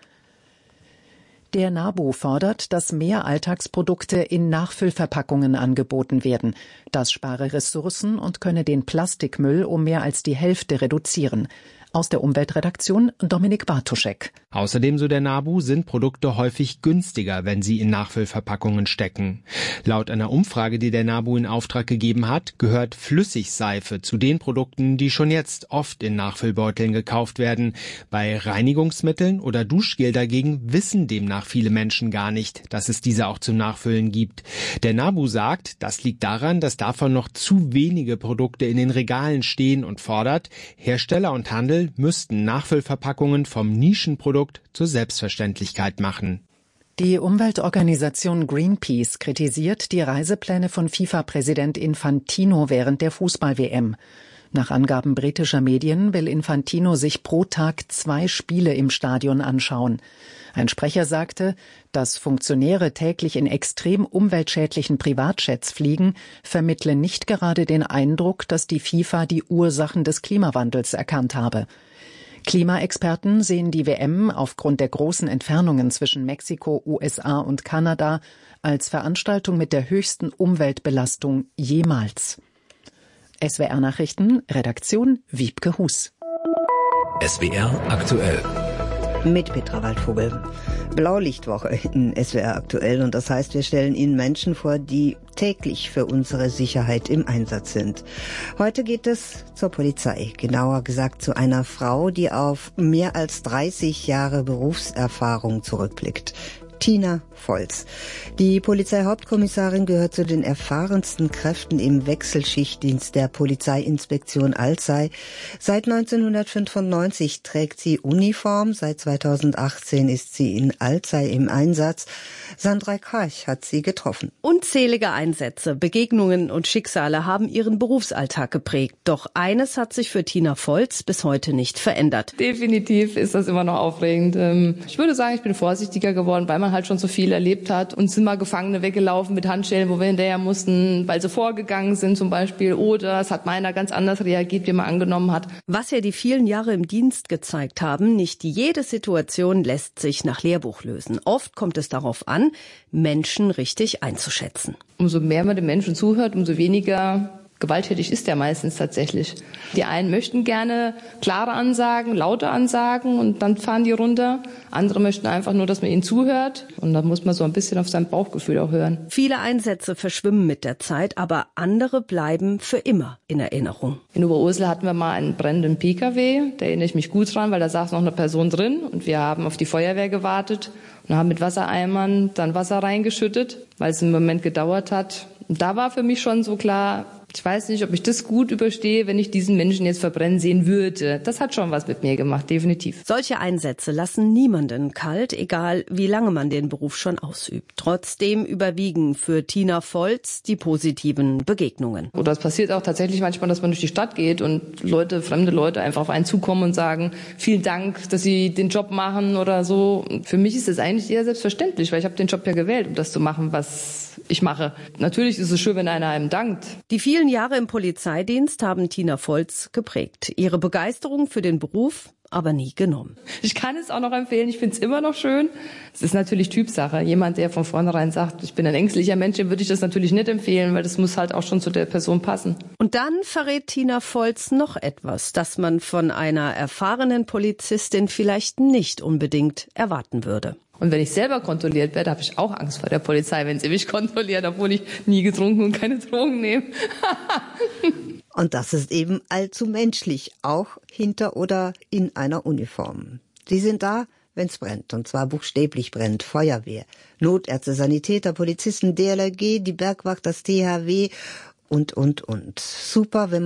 Der NABU fordert, dass mehr Alltagsprodukte in Nachfüllverpackungen angeboten werden. Das spare Ressourcen und könne den Plastikmüll um mehr als die Hälfte reduzieren. Aus der Umweltredaktion Dominik Bartoschek. Außerdem, so der NABU, sind Produkte häufig günstiger, wenn sie in Nachfüllverpackungen stecken. Laut einer Umfrage, die der NABU in Auftrag gegeben hat, gehört Flüssigseife zu den Produkten, die schon jetzt oft in Nachfüllbeuteln gekauft werden. Bei Reinigungsmitteln oder Duschgel dagegen wissen demnach viele Menschen gar nicht, dass es diese auch zum Nachfüllen gibt. Der NABU sagt, das liegt daran, dass davon noch zu wenige Produkte in den Regalen stehen und fordert, Hersteller und Handel müssten Nachfüllverpackungen vom Nischenprodukt zur Selbstverständlichkeit machen. Die Umweltorganisation Greenpeace kritisiert die Reisepläne von FIFA-Präsident Infantino während der Fußball-WM. Nach Angaben britischer Medien will Infantino sich pro Tag 2 Spiele im Stadion anschauen. Ein Sprecher sagte, dass Funktionäre täglich in extrem umweltschädlichen Privatjets fliegen, vermittle nicht gerade den Eindruck, dass die FIFA die Ursachen des Klimawandels erkannt habe. Klimaexperten sehen die WM aufgrund der großen Entfernungen zwischen Mexiko, USA und Kanada als Veranstaltung mit der höchsten Umweltbelastung jemals. SWR Nachrichten, Redaktion Wiebke Hus. SWR aktuell. Mit Petra Waldvogel. Blaulichtwoche in SWR aktuell und das heißt, wir stellen Ihnen Menschen vor, die täglich für unsere Sicherheit im Einsatz sind. Heute geht es zur Polizei, genauer gesagt zu einer Frau, die auf mehr als 30 Jahre Berufserfahrung zurückblickt. Tina Volz. Die Polizeihauptkommissarin gehört zu den erfahrensten Kräften im Wechselschichtdienst der Polizeiinspektion Alzey. Seit 1995 trägt sie Uniform, seit 2018 ist sie in Alzey im Einsatz. Sandra Karch hat sie getroffen. Unzählige Einsätze, Begegnungen und Schicksale haben ihren Berufsalltag geprägt. Doch eines hat sich für Tina Volz bis heute nicht verändert. Definitiv ist das immer noch aufregend. Ich würde sagen, ich bin vorsichtiger geworden, weil man man halt schon so viel erlebt hat. Und sind mal Gefangene weggelaufen mit Handschellen, wo wir hinterher mussten, weil sie vorgegangen sind zum Beispiel. Oder es hat meiner ganz anders reagiert, wie man angenommen hat. Was ja die vielen Jahre im Dienst gezeigt haben, nicht jede Situation lässt sich nach Lehrbuch lösen. Oft kommt es darauf an, Menschen richtig einzuschätzen. Umso mehr man den Menschen zuhört, umso weniger gewalttätig ist der meistens tatsächlich. Die einen möchten gerne klare Ansagen, laute Ansagen und dann fahren die runter. Andere möchten einfach nur, dass man ihnen zuhört. Und da muss man so ein bisschen auf sein Bauchgefühl auch hören. Viele Einsätze verschwimmen mit der Zeit, aber andere bleiben für immer in Erinnerung. In Oberursel hatten wir mal einen brennenden PKW. Da erinnere ich mich gut dran, weil da saß noch eine Person drin. Und wir haben auf die Feuerwehr gewartet und haben mit Wassereimern dann Wasser reingeschüttet, weil es einen Moment gedauert hat. Und da war für mich schon so klar, ich weiß nicht, ob ich das gut überstehe, wenn ich diesen Menschen jetzt verbrennen sehen würde. Das hat schon was mit mir gemacht, definitiv. Solche Einsätze lassen niemanden kalt, egal wie lange man den Beruf schon ausübt. Trotzdem überwiegen für Tina Volz die positiven Begegnungen. Oder es passiert auch tatsächlich manchmal, dass man durch die Stadt geht und fremde Leute einfach auf einen zukommen und sagen, vielen Dank, dass Sie den Job machen oder so. Für mich ist das eigentlich eher selbstverständlich, weil ich habe den Job ja gewählt, um das zu machen, was ich mache. Natürlich ist es schön, wenn einer einem dankt. Die vielen Jahre im Polizeidienst haben Tina Volz geprägt. Ihre Begeisterung für den Beruf aber nie genommen. Ich kann es auch noch empfehlen, ich finde es immer noch schön. Es ist natürlich Typsache. Jemand, der von vornherein sagt, ich bin ein ängstlicher Mensch, dem würde ich das natürlich nicht empfehlen, weil das muss halt auch schon zu der Person passen. Und dann verrät Tina Volz noch etwas, das man von einer erfahrenen Polizistin vielleicht nicht unbedingt erwarten würde. Und wenn ich selber kontrolliert werde, habe ich auch Angst vor der Polizei, wenn sie mich kontrolliert, obwohl ich nie getrunken und keine Drogen nehme. Und das ist eben allzu menschlich, auch hinter oder in einer Uniform. Sie sind da, wenn's brennt, und zwar buchstäblich brennt. Feuerwehr, Notärzte, Sanitäter, Polizisten, DLRG, die Bergwacht, das THW und. Super, wenn